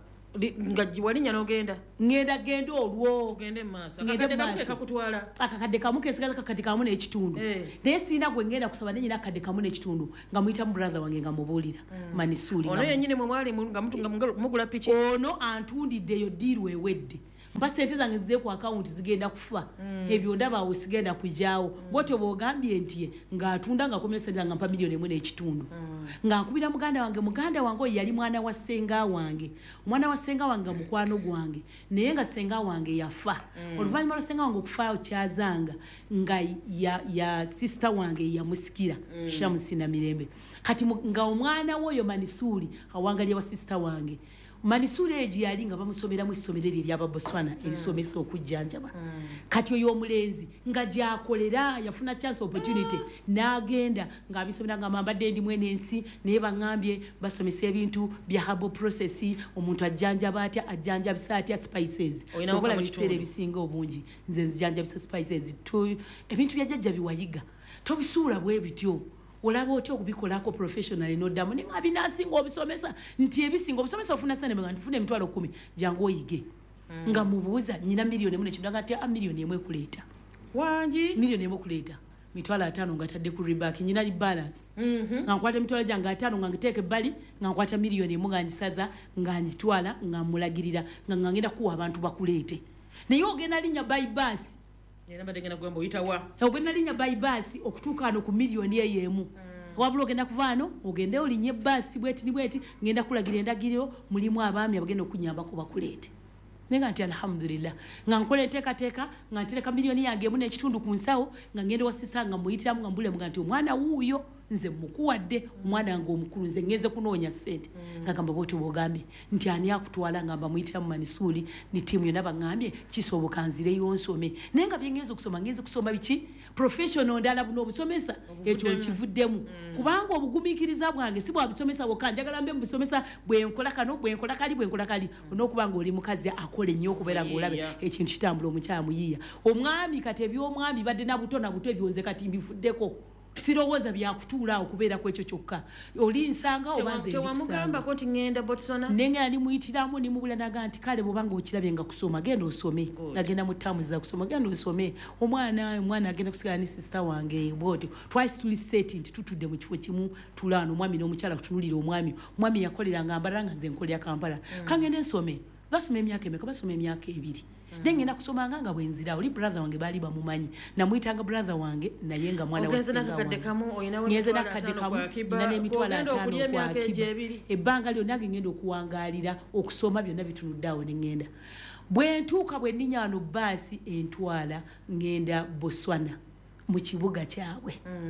S2: nga walinya n'ogenda
S1: ngenda genda olwo
S2: ogende maaso akakadde kamu kekakutwala
S1: akakadde kamu kesigaza kakadde kamu n'ekitundu naye siina gwe ngenda kusaba nenyina akadde kamu n'ekitundu nga muyita mu brother wange nga mubuulira Manisuli
S2: ono yennyini mwe mwali nga mugula piki
S1: ono antundiddeyo diiru ewedde mpa sente zange zize ku akawunti zigenda kufa ebyo ndaba awo sigenda kujaawo bwotyo bw'ogambye nti ng'atunda nga akomya sente nga mpa miliyoni emu n'ekitundu nga nkubira muganda wange muganda wange oyo yali mwana wa ssenga wange omwana wa ssenga wange mukwano gwange naye nga ssenga wange yafa oluvannyuma lwa ssenga wange okufaayo kyazanga nga ya, ya sister wange yamusikira Shamusina Mirembe kati nga omwana w'oyo Manisuli awangalya wa sister wange Manisuli eji yali nga bamusomera mu issomero lya Botswana erisomesa okujjanjaba kati oyo omulenzi nga gyakolera yafuna chance opportunity n'agenda nga abisomera nga mambadde ndi mwene ensi naye bangambye basomesa ebintu bya herbal process omuntu ajjanjaba atya ajjanjabisa atya spices okola ebiseera ebisinga obungi nze nzijjanjabisa spices tu ebintu bya jjajja biwayiga tobisuula bwe bityo olaba otya okubikolako professionally noddamu ne nga binasinga obisomesa nti ebisinga obisomesa ofuna sente nga ntifuna emitwalo kumi jangu oyige mm. nga mubuuza nyina miliyoni emu nekintu nga ati miliyoni emu ekuleeta
S2: wangi
S1: miliyoni emu ekuleeta mitwalo ataano nga tadde ku reback nyina li balance mm -hmm. nga nkwata emitwalo gyange ataano nga ngiteeka ebbali nga nkwata miliyoni emu nga ngisaza nga ngitwala nga mulagirira nga ngagenda kuwa abantu bakuleete naye ogenda linnya bypass
S2: Yena badengena gwambo yitawa.
S1: Ogenda linya bypass okutuuka ano ku miliyoni eyemu. Mm. Wabula ogenda kuvaano ogende olinye basi bweti ni bweti ngenda kulagira endagiriro mulimu abaami abagenda okunyamba ko bakuleete. Nenga nti alhamdulillah nga nkole teka teka nga ntereka miliyoni yange mu n'ekitundu ku nsawo nga ngende wasisa nga muyitiramu nga mbule muganti omwana wuuyo nze mukuwadde omwana ngo omukulu nze ngeze kunoonya sente nga gamba bwoti bwogambye nti ani akutwala nga bamuyitiramu Manisuli ni tiimu yonna bangambye kisoboka nzire yonsome nenga byengeze okusoma ngeze kusoma biki professional ndala buno obusomesa ekyo kivuddemu kubanga obugumikiriza bwange si bwa bisomesa bokka njagala mbe mbisomesa bwe nkola kano bwe nkola kali bwe nkola kali onokubanga oli mukazi akole nnyo okubeera ng'olabe ekintu kitambula omukyamu yiiya omwami kati eby'omwami badde na buto na buto ebyonze kati mbifuddeko sirowooza byakutuula okubeera ku ekyo kyokka oli nsanga obanze
S2: tewamugamba ko nti ngenda Botswana
S1: nenga ni muyitiramu ni mubula naga nti kale bobanga okirabye nga kusoma genda osome nagenda mu tamu za kusoma genda osome omwana omwana agenda kusigala ni sister wange bwoti twice to set nti tutudde mu kifo kimu tulano omwami n'omukyala kutunulira omwami omwami yakoleranga ambalanga nze nkolya Kampala kangende nsome basoma emyaka emeka basoma emyaka ebiri nengenda kusomanga nga bwenzira oli brother wange bali bamumanyi namuyitanga brother wange naye nga mwana wa
S2: singa wange
S1: ngeze nakadde kamu nina n'emitwalo ataano kwa kiba ebbanga lyo nange ngenda okuwangaalira okusoma byonna bitunuddeawo ne ngenda bwe ntuuka bwe nninyano baasi entwala ngenda Botswana mu kibuga kyabwe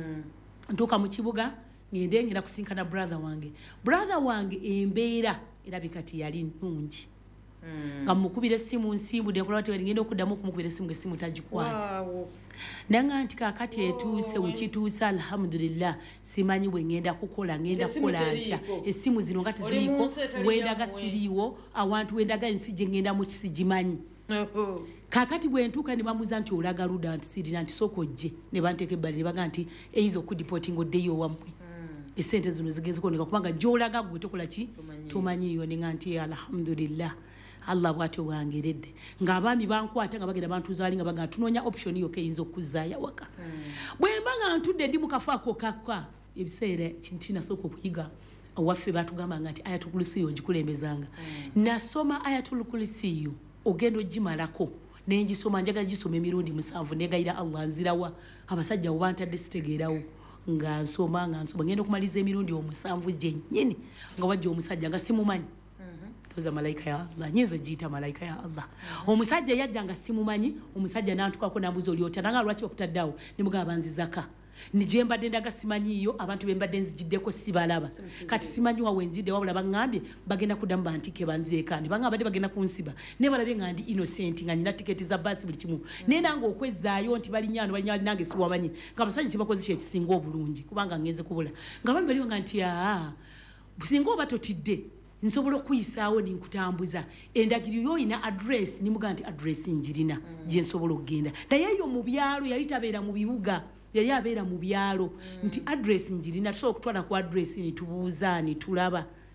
S1: ntuuka mu kibuga ngende ngenda kusinkana brother wange brother wange embeera erabika ti yali nnungi nga mukubira essimu nsimbu de kola tewali ngenda okuddamu okumukubira essimu ng'essimu tagikwata wow. Nanga nti kakati etuuse ukituusa alhamdulillah simanyi bwe ngenda kukola ngenda kukola atya essimu zino nga tiziriiko wendaga siriiwo awantu wendaga ensi gye ngenda mu kisigimanyi kakati bwe ntuuka ne bamuuza nti olaga luda nti sirina nti sooka ojje ne banteeka ebbali ne baga nti eyinza okudipotinga oddeyo wammwe esente zino zigenze kuoneka kubanga gy'olaga gwe tokola ki tomanyiiyo ne nga nti alhamdulillah Allah bwatyo bwangeredde ng'abaami bankwata nga bagenda bantuzaali nga baga tunoonya option yo keyinza okuzzaayo waka mm. bwe mba nga ntudde ndi mu kafo ako kakka ebiseera kintu kinasooka okuyiga owaffe baatugambanga nti Ayatul Kursi ogikulembezanga mm. nasoma Ayatul Kursi ogenda ogimalako nengisoma njagala gisoma emirundi musanvu negayira Allah nzirawa abasajja bo bantadde sitegeerawo nga nsoma nga nsoma ngenda okumaliza emirundi omusanvu gyennyini nga wajja omusajja nga simumanyi za malaika ya Allah nyizo jita malaika ya Allah omusajja yajja nga simumanyi omusajja nantukako nambuzo lyota nanga lwaki okutaddawo nimuga abanzizaka nijemba dendaga simanyiyo abantu bembadde nzijiddeko sibalaba kati simanyi wa wenzide wabula bangambye bagenda kudamba antike banzeekani banga abadde bagenda kunsiba ne balabye ngandi innocent nga nyina tiketi za basi buli kimu ne nanga okwezaayo nti bali nyano bali nyali nange siwamanyi ngabasajja kibakozesha ekisinga obulungi kubanga ngenze kubula ngabambi bali nganti ya busingo batotidde nsobola okuyisaawo ninkutambuza endagiro yo ina address nimuga nti address njirina mm. je nsobola okugenda naye yo mu byalo yali tabeera mu bibuga yali abeera mu byalo mm. nti address njirina tusobola okutwala ku address ni tubuuza ni tulaba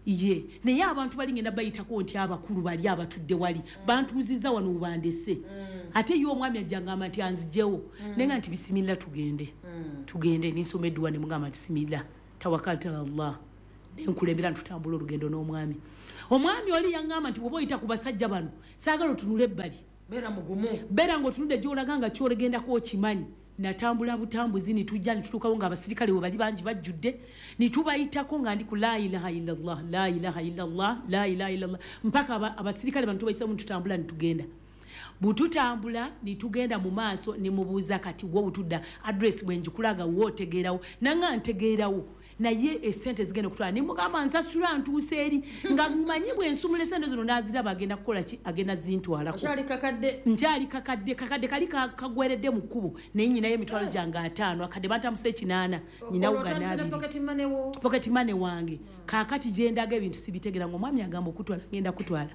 S1: ye naye abantu bali ngenda bayitako nti abakulu bali abatudde wali bantuuziza wano ubandese ate yo omwami ajjangamba nti anzijewo nenga nti bisimilla tugende tugende nisomeddwa ne mugamba nti similla tawakalta Allah nenkulembera ntutambula olugendo n'omwami omwami oli yangamba nti bwoba oyita ku basajja bano saagala otunule ebbali
S2: beera mugumu
S1: beera ng'otunudde gy'olaga nga kyolegendako okimanyi natambula butambuzi nitujja nitutukawo nga abasirikale bwe bali bangi bajjudde nitubayitako nga ndi ku la ilaha illallah la ilaha illallah la ilaha illallah mpaka abasirikale bano tubayisa mu tutambula nitugenda bututambula nitugenda mu maaso ne mubuuza kati wo butudda address bwe njikulaga wo otegeerawo nanga ntegeerawo naye esente zigenda okutwala ne mugamba nsasula ntuuse eri nga mmanyi bwe nsumula esente zino naziraba agenda kukola ki agenda zintwalako
S2: nkyali kakadde
S1: nkyali kakadde kakadde kali kagweredde mu kkubo naye nyinayo emitwalo gyange ataano akadde bantamuse ekinaana nyinawo ganaabiri pocket money wange kaakati gye ndaga ebintu sibitegera ng'omwami agamba okutwala ngenda kutwala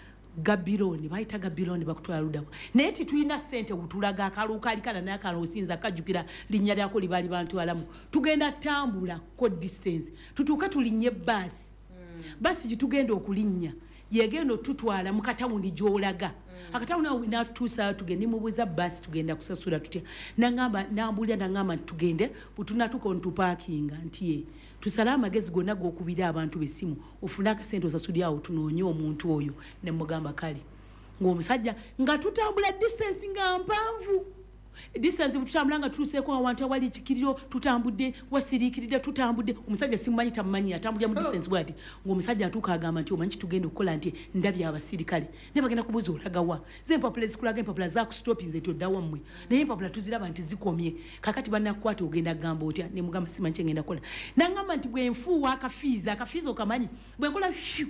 S1: gabiloni bayita gabiloni bakutwala ludawa naye titulina ssente wutulaga akaluuka alikala naye akala osinza kajjukira linnya lyako libaali bantwalamu tugenda tambula ko distance tutuuka tulinnya ebbaasi basi gitugenda okulinnya yegenda otutwala mu katawundi gy'olaga akatawundi awo natuusa tugende mubuuza basi tugenda kusasula tutya nangamba nambulira nangamba nti tugende butunatuka ontupaakinga nti ye tusale amagezi gonna g'okubira abantu b'essimu ofune akasente osasulya awo tunoonye omuntu oyo ne mugamba kale ng'omusajja nga tutambula distance nga mpanvu distance tutambula nga tutuuseeko awantu awali ekikiriro tutambudde wasiriikiridde tutambudde omusajja simumanyi tamumanyi atambulira mu distance bwati ng'omusajja atuuka agamba nti omanyi kitugenda okukola nti ndabye abasirikale ne bagenda kubuuza olagawa ze empapula ezikulaga empapula zakusitopinze ti oddawa mmwe naye empapula tuziraba nti zikomye kakati bannakukwata ogenda kugamba otya ne mugamba simanyi kyengenda kukola nangamba nti bwe nfuuwa akafiiza akafiiza okamanyi bwe nkola fyu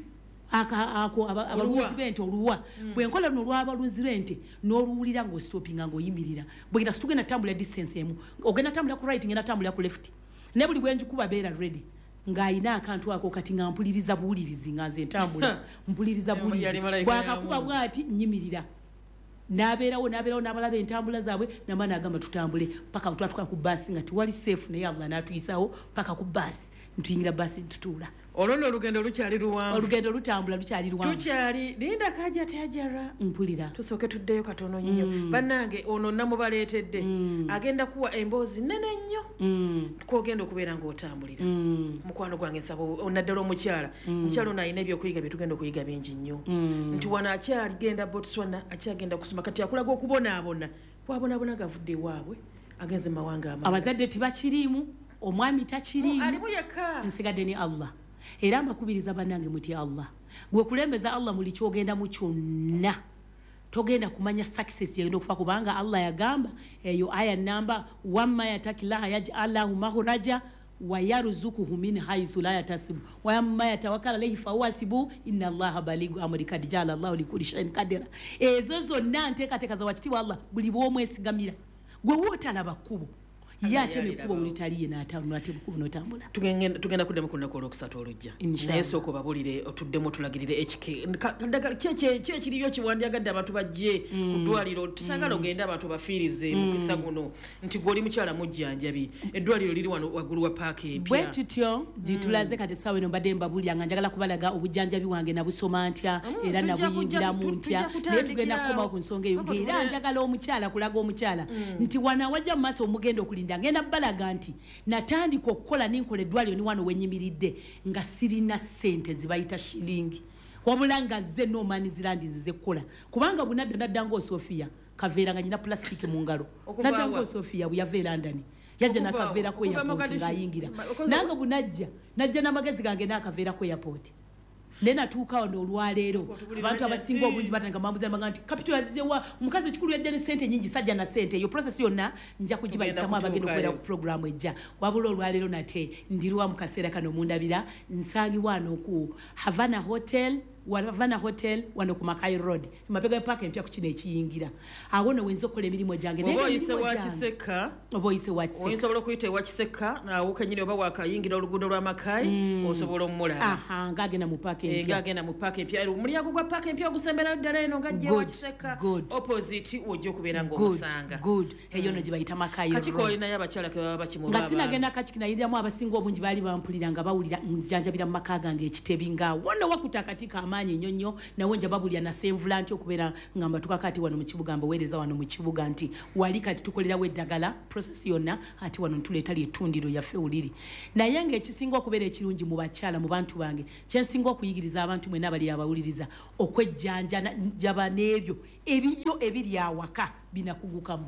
S1: ako abaluzi bente oluwa bwe nkola no lw'abaluzi bente n'oluwulira ng'ositopinga ng'oyimirira bwegenda situgenda tambula distance emu ogenda tambula ku right ngenda tambula ku left ne buli bwe njikuba beera ready ng'ayina akantu ako kati nga mpuliriza buwulirizi nga nze ntambula mpuliriza buwulirizi bwakakuba bwati nyimirira nabeerawo nabeerawo n'abalaba entambula zaabwe namba n'agamba tutambule paka twatuka ku basi nga tiwali safe naye Allah n'atuyisawo paka ku basi ntuyingira basi ntutuula
S2: olwo olugendo lukyali luwanvu
S1: olugendo lutambula lukyali luwanvu
S2: tukyali linda kaja tyajara
S1: mpulira
S2: tusooke tuddeyo katono nnyo mm. bannange ono namubaleetedde mm. agenda kuwa emboozi nnene nnyo mm. kwogenda okubeera ng'otambulira mm. mukwano gwange nsaba onaddala omukyala mm. mukyala ono alina ebyokuyiga bye tugenda okuyiga bingi nnyo mm. nti wano akyagenda Botswana akyagenda kusoma kati akulaga okubonaabona bwabonaabona gavudde waabwe agenze mu mawanga amalala
S1: abazadde tibakiriimu omwami takiriimu
S2: alimu yekka
S1: nsigadde ne Allah era amakubiriza bannange muti Allah gwe kulembeza Allah muli kyogenda mu kyonna togenda kumanya success yegenda okufa kubanga Allah yagamba eyo aya namba wamma yatakillaha yaj'alahu mahraja wa yarzuquhu min haythu la yatasibu wa yamma yatawakkal alayhi fa huwa hasibu inna Allaha balighu amri kad ja'ala Allahu likulli shay'in qadira ezo zonna nteekateeka za wakitiibwa Allah buli bw'omwesigamira gwe wootalaba kkubo yate mekubo ulitaliye na atambula ate mekubo notambula
S2: tugenda tugenda kudde mukunda ko lokusatu olujja naye soko babulire otuddemu tulagirire H K kadagal cheche cheche liryo kiwandyagadde abantu bajje kudwaliro tusagala ogenda abantu bafiirize mu kisa guno nti goli mukyala mujjanjabi eddwaliro liri wano wagulu wa park empya
S1: bwetutyo ditulaze kati sawe no mbadde mbabuli anga njagala kubalaga obujjanjabi wange nabusoma ntya era nabuyingira mu ntya naye tugenda kukoma ku nsonga eyo era njagala omukyala kulaga omukyala nti wana wajja mu maaso omugenda okulinda ngenda balaga nti natandika okukola n'enkola eddwaliro ni wano wenyimiridde nga sirina ssente zibayita shilingi wabula nga zze noomani zirandi nzize kukola kubanga bunadda naddanga Sofia kaveera nga nyina plastic mu ngalo naddanga Sofia bwe yava e London yajja nakaveera ku airport ng'ayingira nange bunajja najja n'amagezi gange n'akaveera ku airport nena tuuka wano olwaleero abantu abasinga obungi batanga mambuza mbanga nti capital azizewa omukazi ekikulu yajja ne sente nyingi sajja na sente yo process yonna nja kugibayitamu abagenda okubeera ku programu ejja wabula olwaleero nate ndirwa mu kaseera kano mundabira nsangibwa wano ku Havana Hotel Havana Hotel wano ku Makai Road mapega park empya ku kino ekiyingira awo no wenzo kola emirimu gyange
S2: obo ise wa Kiseka
S1: obo ise wa Kiseka
S2: oyinsobola okuyita ewa Kiseka nawo kanyine oba wakayingira oluguudo lwa Makai mm. osobola omulaba
S1: aha ngagenda mu park empya
S2: e ngagenda mu park empya omulyango gwa park empya ogusembera ddala eno ngajje wa Kiseka opposite ojjo kubeera ngo musanga
S1: good eyo mm. no gibayita Makai Road
S2: kachiko ina yabakyala ke baba kimulaba
S1: ngasina genda kachikina yidiramu abasinga obungi bali bampulira nga bawulira njanjabira mu makaga ng'ekitebi nga wonna wakutakatika amaanyi nnyonnyo nawe nja babulya na senvula nti okubeera ngamba tukakati wano mu kibuga mbaweereza wano mu kibuga nti wali kati tukolerawo eddagala process yonna ati wano ntuleta ly'ettundiro yaffe uliri naye ng'ekisinga okubeera ekirungi mu bakyala mu bantu bange kyensinga okuyigiriza abantu mwena abali abawuliriza okwejjanjaba n'ebyo ebibyo ebiri awaka binakugukamu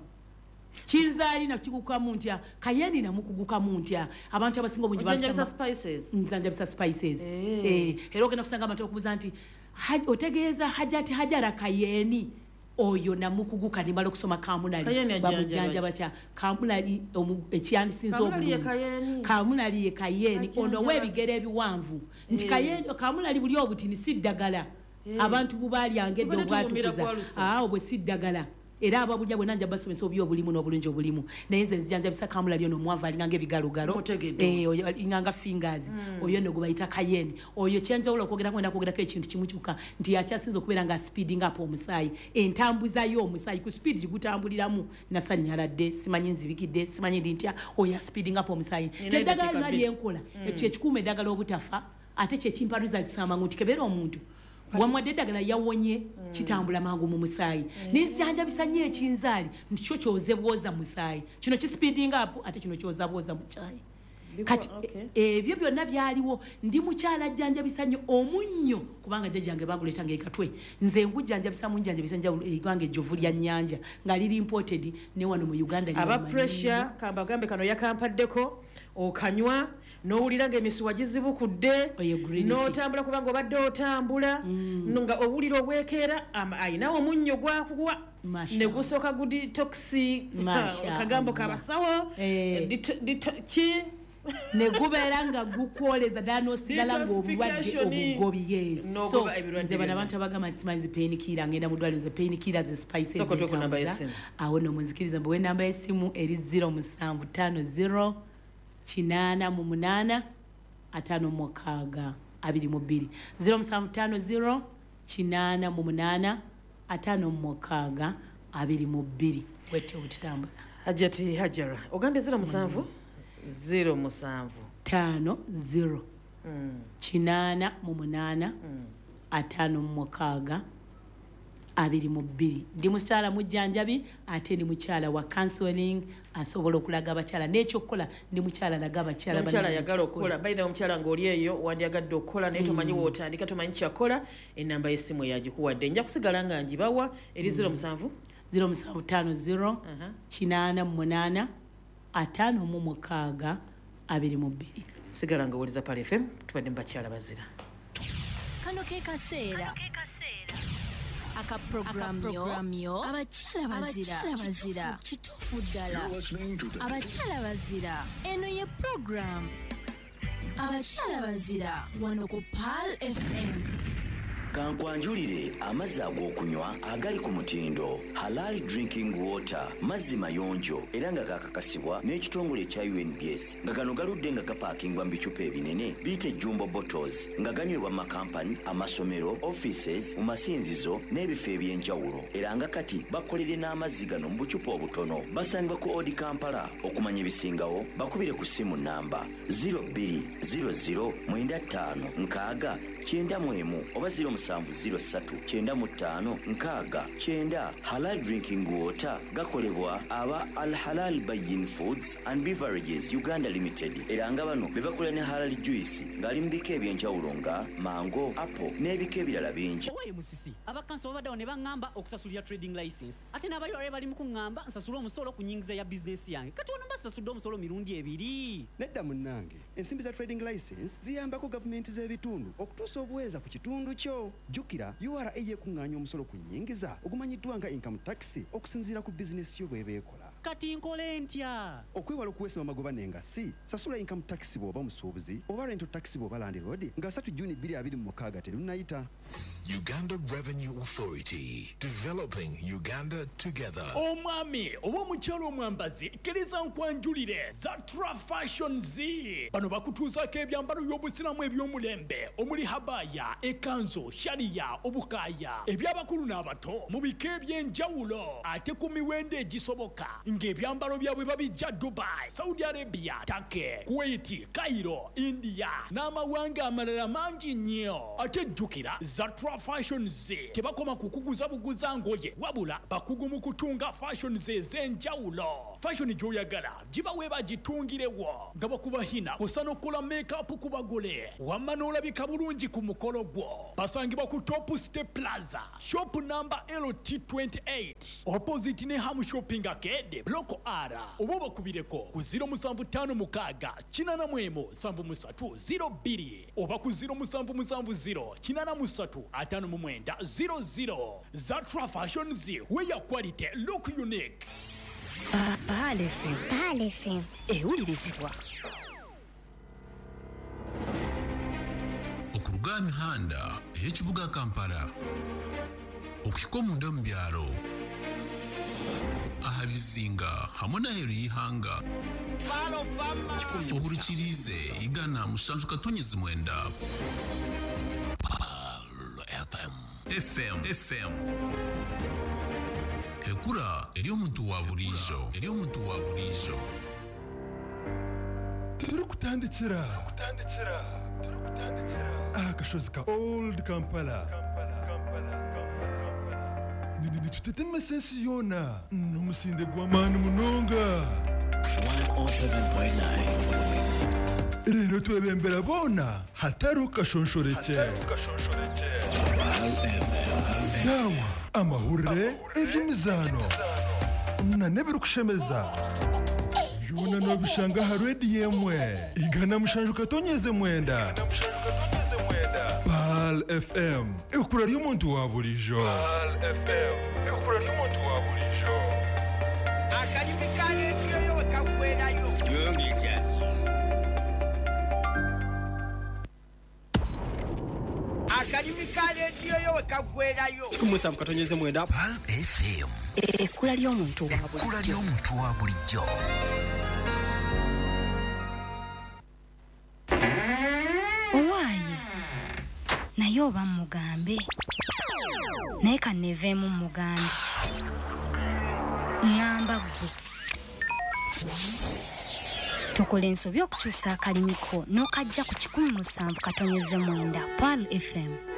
S1: Chinzali na kikukamu ntya kayeni na mukugukamu ntya abantu abasinga obungi
S2: bantu spices
S1: nzanjabisa spices eh ero kena kusanga abantu okubuza nti otegeeza hajati hajara kayeni oyo na mukuguka ni malo kusoma kamunali babujanja batya kamunali ekyandisinzo obulungi kamunali ye kayeni ono webigere ebiwanvu nti kayeni kamunali buli obuti ni siddagala abantu bubali angedde obwatukuza ah obwe siddagala era ababujja bwe nanja basomesa obi obulimu n'obulungi obulimu naye nze nzijanja bisa kamula lyo no mwavu alinga ngebigalugalo eh oyo inganga fingers mm. oyo no gubayita kayeni oyo kyenja ulo kwogera kwenda kwogera ke ekintu kimukyuka nti yakyasinza okubeera nga speeding up omusayi entambuza yo omusayi ku speed gigutambuliramu nasanyaladde simanyi nzibikidde simanyi ndintya oyo speeding up omusayi teddagala nali enkola mm. ekyo ekikuuma eddagala obutafa ate kye kimpa results amangu tikebera omuntu wamwadde eddagala yawonye mm. kitambula mangu mu musayi mm. nizijanja bisanye ekinzaali nti kyo kyozebwoza musayi kino kispeeding up ate kino kyozabwoza mu kyayi kati ebyo okay. byonna byaliwo ndi mukyala jjanja bisanye omunnyo kubanga jjajjange baguleta ngekatwe nze ngujjanja bisamu njanja bisanja igwange jovu lya nyanja nga liri imported ne wano mu Uganda
S2: aba pressure kamba gambe kano yakampaddeko okanywa n'owulira ng'emisu wagizibukudde n'otambula kubanga obadde otambula mm. nga owulira obwekeera ayina omunnyo gwakugwa ne gusooka gudi toxi kagambo kabasawo
S1: eh.
S2: ki
S1: ne gubeera nga gukwoleza ddala n'osigala ng'obulwadde obugobi yes so nze bano abantu abagamba nti simanyi painkiller ngenda mu ddwaliro ze painkiller ze spices awo no munzikiriza mbuwe namba y'essimu eri zero musanvu ttaano zero kinaana mu munaana ataano mu mukaaga abiri mu bbiri zero musanvu ttaano zero kinaana mu munaana ataano mu mukaaga abiri mu bbiri wetyo bututambula
S2: Hajati Hajara ogambye zero musanvu zero musanvu
S1: ttaano zero mm. kinaana mu munaana mm. ataano mu mukaaga abiri mu bbiri ndi mukyala mujjanjabi ate ndi mukyala wa counseling asobola okulaga abakyala n'ekyokukola ndi mukyala laga abakyala
S2: mukyala yagala okukola by the way omukyala ng'oli eyo wandyagadde okukola naye tomanyi mm. wootandika tomanyi kyakola enamba y'essimu yagikuwadde nja kusigala nga njibawa eri zero musanvu
S1: zero musanvu ttaano zero kinaana mu munaana ataano mu mukaaga abiri mu bbiri
S2: sigala nga woliza Pale F M tubadde mu bakyala bazira
S8: kano ke kaseera aka programyo abakyala bazira kituufu ddala abakyala bazira eno ye program abakyala bazira wano ku Pal F M
S9: kankwanjulire amazzi ag'okunywa agali ku mutindo halal drinking water mazzi mayonjo era nga gakakasibwa n'ekitongole ekya U N B S nga gano galudde nga gapaakingwa mu bicupa ebinene biyite jumbo bottles nga ganywebwa mu makampani amasomero offices mu masinzizo n'ebifo eby'enjawulo era nga kati bakolere n'amazzi gano mu bucupa obutono basangibwa ku Odi Kampala okumanya ebisingawo bakubire ku ssimu namba zero two zero zero nine five nkaaga kyenda mu emu oba zero musanvu zero ssatu kyenda mu ttaano nkaaga kyenda. Halal drinking water gakolebwa aba Al Halal Bayin Foods and Beverages Uganda Limited era nga bano be bakola ne halal juice ng'ali mu bika eby'enjawulo nga mango, apple n'ebika ebirala bingi.
S4: Owaye musisi abakanso babaddewo ne baŋŋamba okusasulira trading license ate n'abali wali bali mu kuŋŋamba nsasula omusolo ku nnyingiza ya bizinesi yange kati wano mbasasudde omusolo mirundi ebiri.
S5: Nedda munnange ensimbi za trading license ziyambako gavumenti z'ebitundu okutuusa obuweereza ku kitundu kyo. Jjukira U R A yekuŋŋaanya omusolo ku nnyingiza ogumanyiddwa nga income tax okusinziira ku bizinesi yo bw'eba ekola.
S4: kati nkole ntya
S5: okwewala okuweesa amagoba n'engasi sasula income tax bw'oba musuubuzi oba rental tax bw'oba landlord nga three June twenty twenty-six terunnayita.
S3: Uganda Revenue Authority, developing Uganda together.
S6: Omwami oba omukyalo omwambazi kkiriza nkwanjulire Zatra Fashion Z bano bakutuuzaako ebyambalo by'obusiramu eby'omulembe omuli habaya ekanzo shariya obukaaya eby'abakulu n'abato mu bika eby'enjawulo ate ku miwendo egisoboka ng'ebyambalo byabwe babijja Dubai, Saudi Arabia, Turkey, Kuwait, Cairo, India n'amawanga amalala mangi nnyo. Ate jjukira Zatra Fashion Z tebakoma kukuguza buguza ngoye wabula bakugu mu kutunga fashion ze ez'enjawulo. Fashion gy'oyagala giba weeba gitungirewo nga bakubahina osana okukola make-up ku bagole wamma n'olabika bulungi ku mukolo gwo. Basangibwa ku Top Step Plaza shop number L T twenty-eight opposite ne Ham Shopping Arcade Block R oba bakubireko ku zero seven five six eight one seven three zero two oba ku zero seven seven zero eight three five nine zero zero. Zatra Fashion Z, where your quality look unique.
S10: Baal F M. Baal F M. Ewulirizibwa.
S11: Okuruga mihanda ey'ekibuga Kampala okuhika omunda mu byalo aha bizinga hamwe n'aheeru y'ihanga ohurikirize igana musanju katonyezi mwenda F M F M ekura eri omuntu wa bulijo eri omuntu wa bulijo
S12: turi kutandikira akashozi ka Old Kampala nitutema sensi yona n'omusinde gw'amaani munonga
S3: one oh seven point nine
S12: rero twebembera bona hatari kashonshoreke dawa amahurire eby'imizano na nebirukushemeza byona nobishanga ha radio yemwe igana mushanju katonyeze mwenda Baal F M ekura ry'omuntu wa bulijo Baal F M ekura ry'omuntu wa bulijo
S13: akalimi kale ndiyo kagwerayo yongije akalimi kale ndiyo kagwerayo
S14: kumusa mukatonyeze mwenda
S3: Baal F M
S10: ekura ry'omuntu wa bulijo
S3: ekura ry'omuntu wa bulijo.
S10: Owaaye naye oba mugambe naye kaneveemu mugambe ngamba gwe tukola ensobi okukyusa akalimiko n'okajja ku kikumi musanvu katonyeze mwenda Baal F M.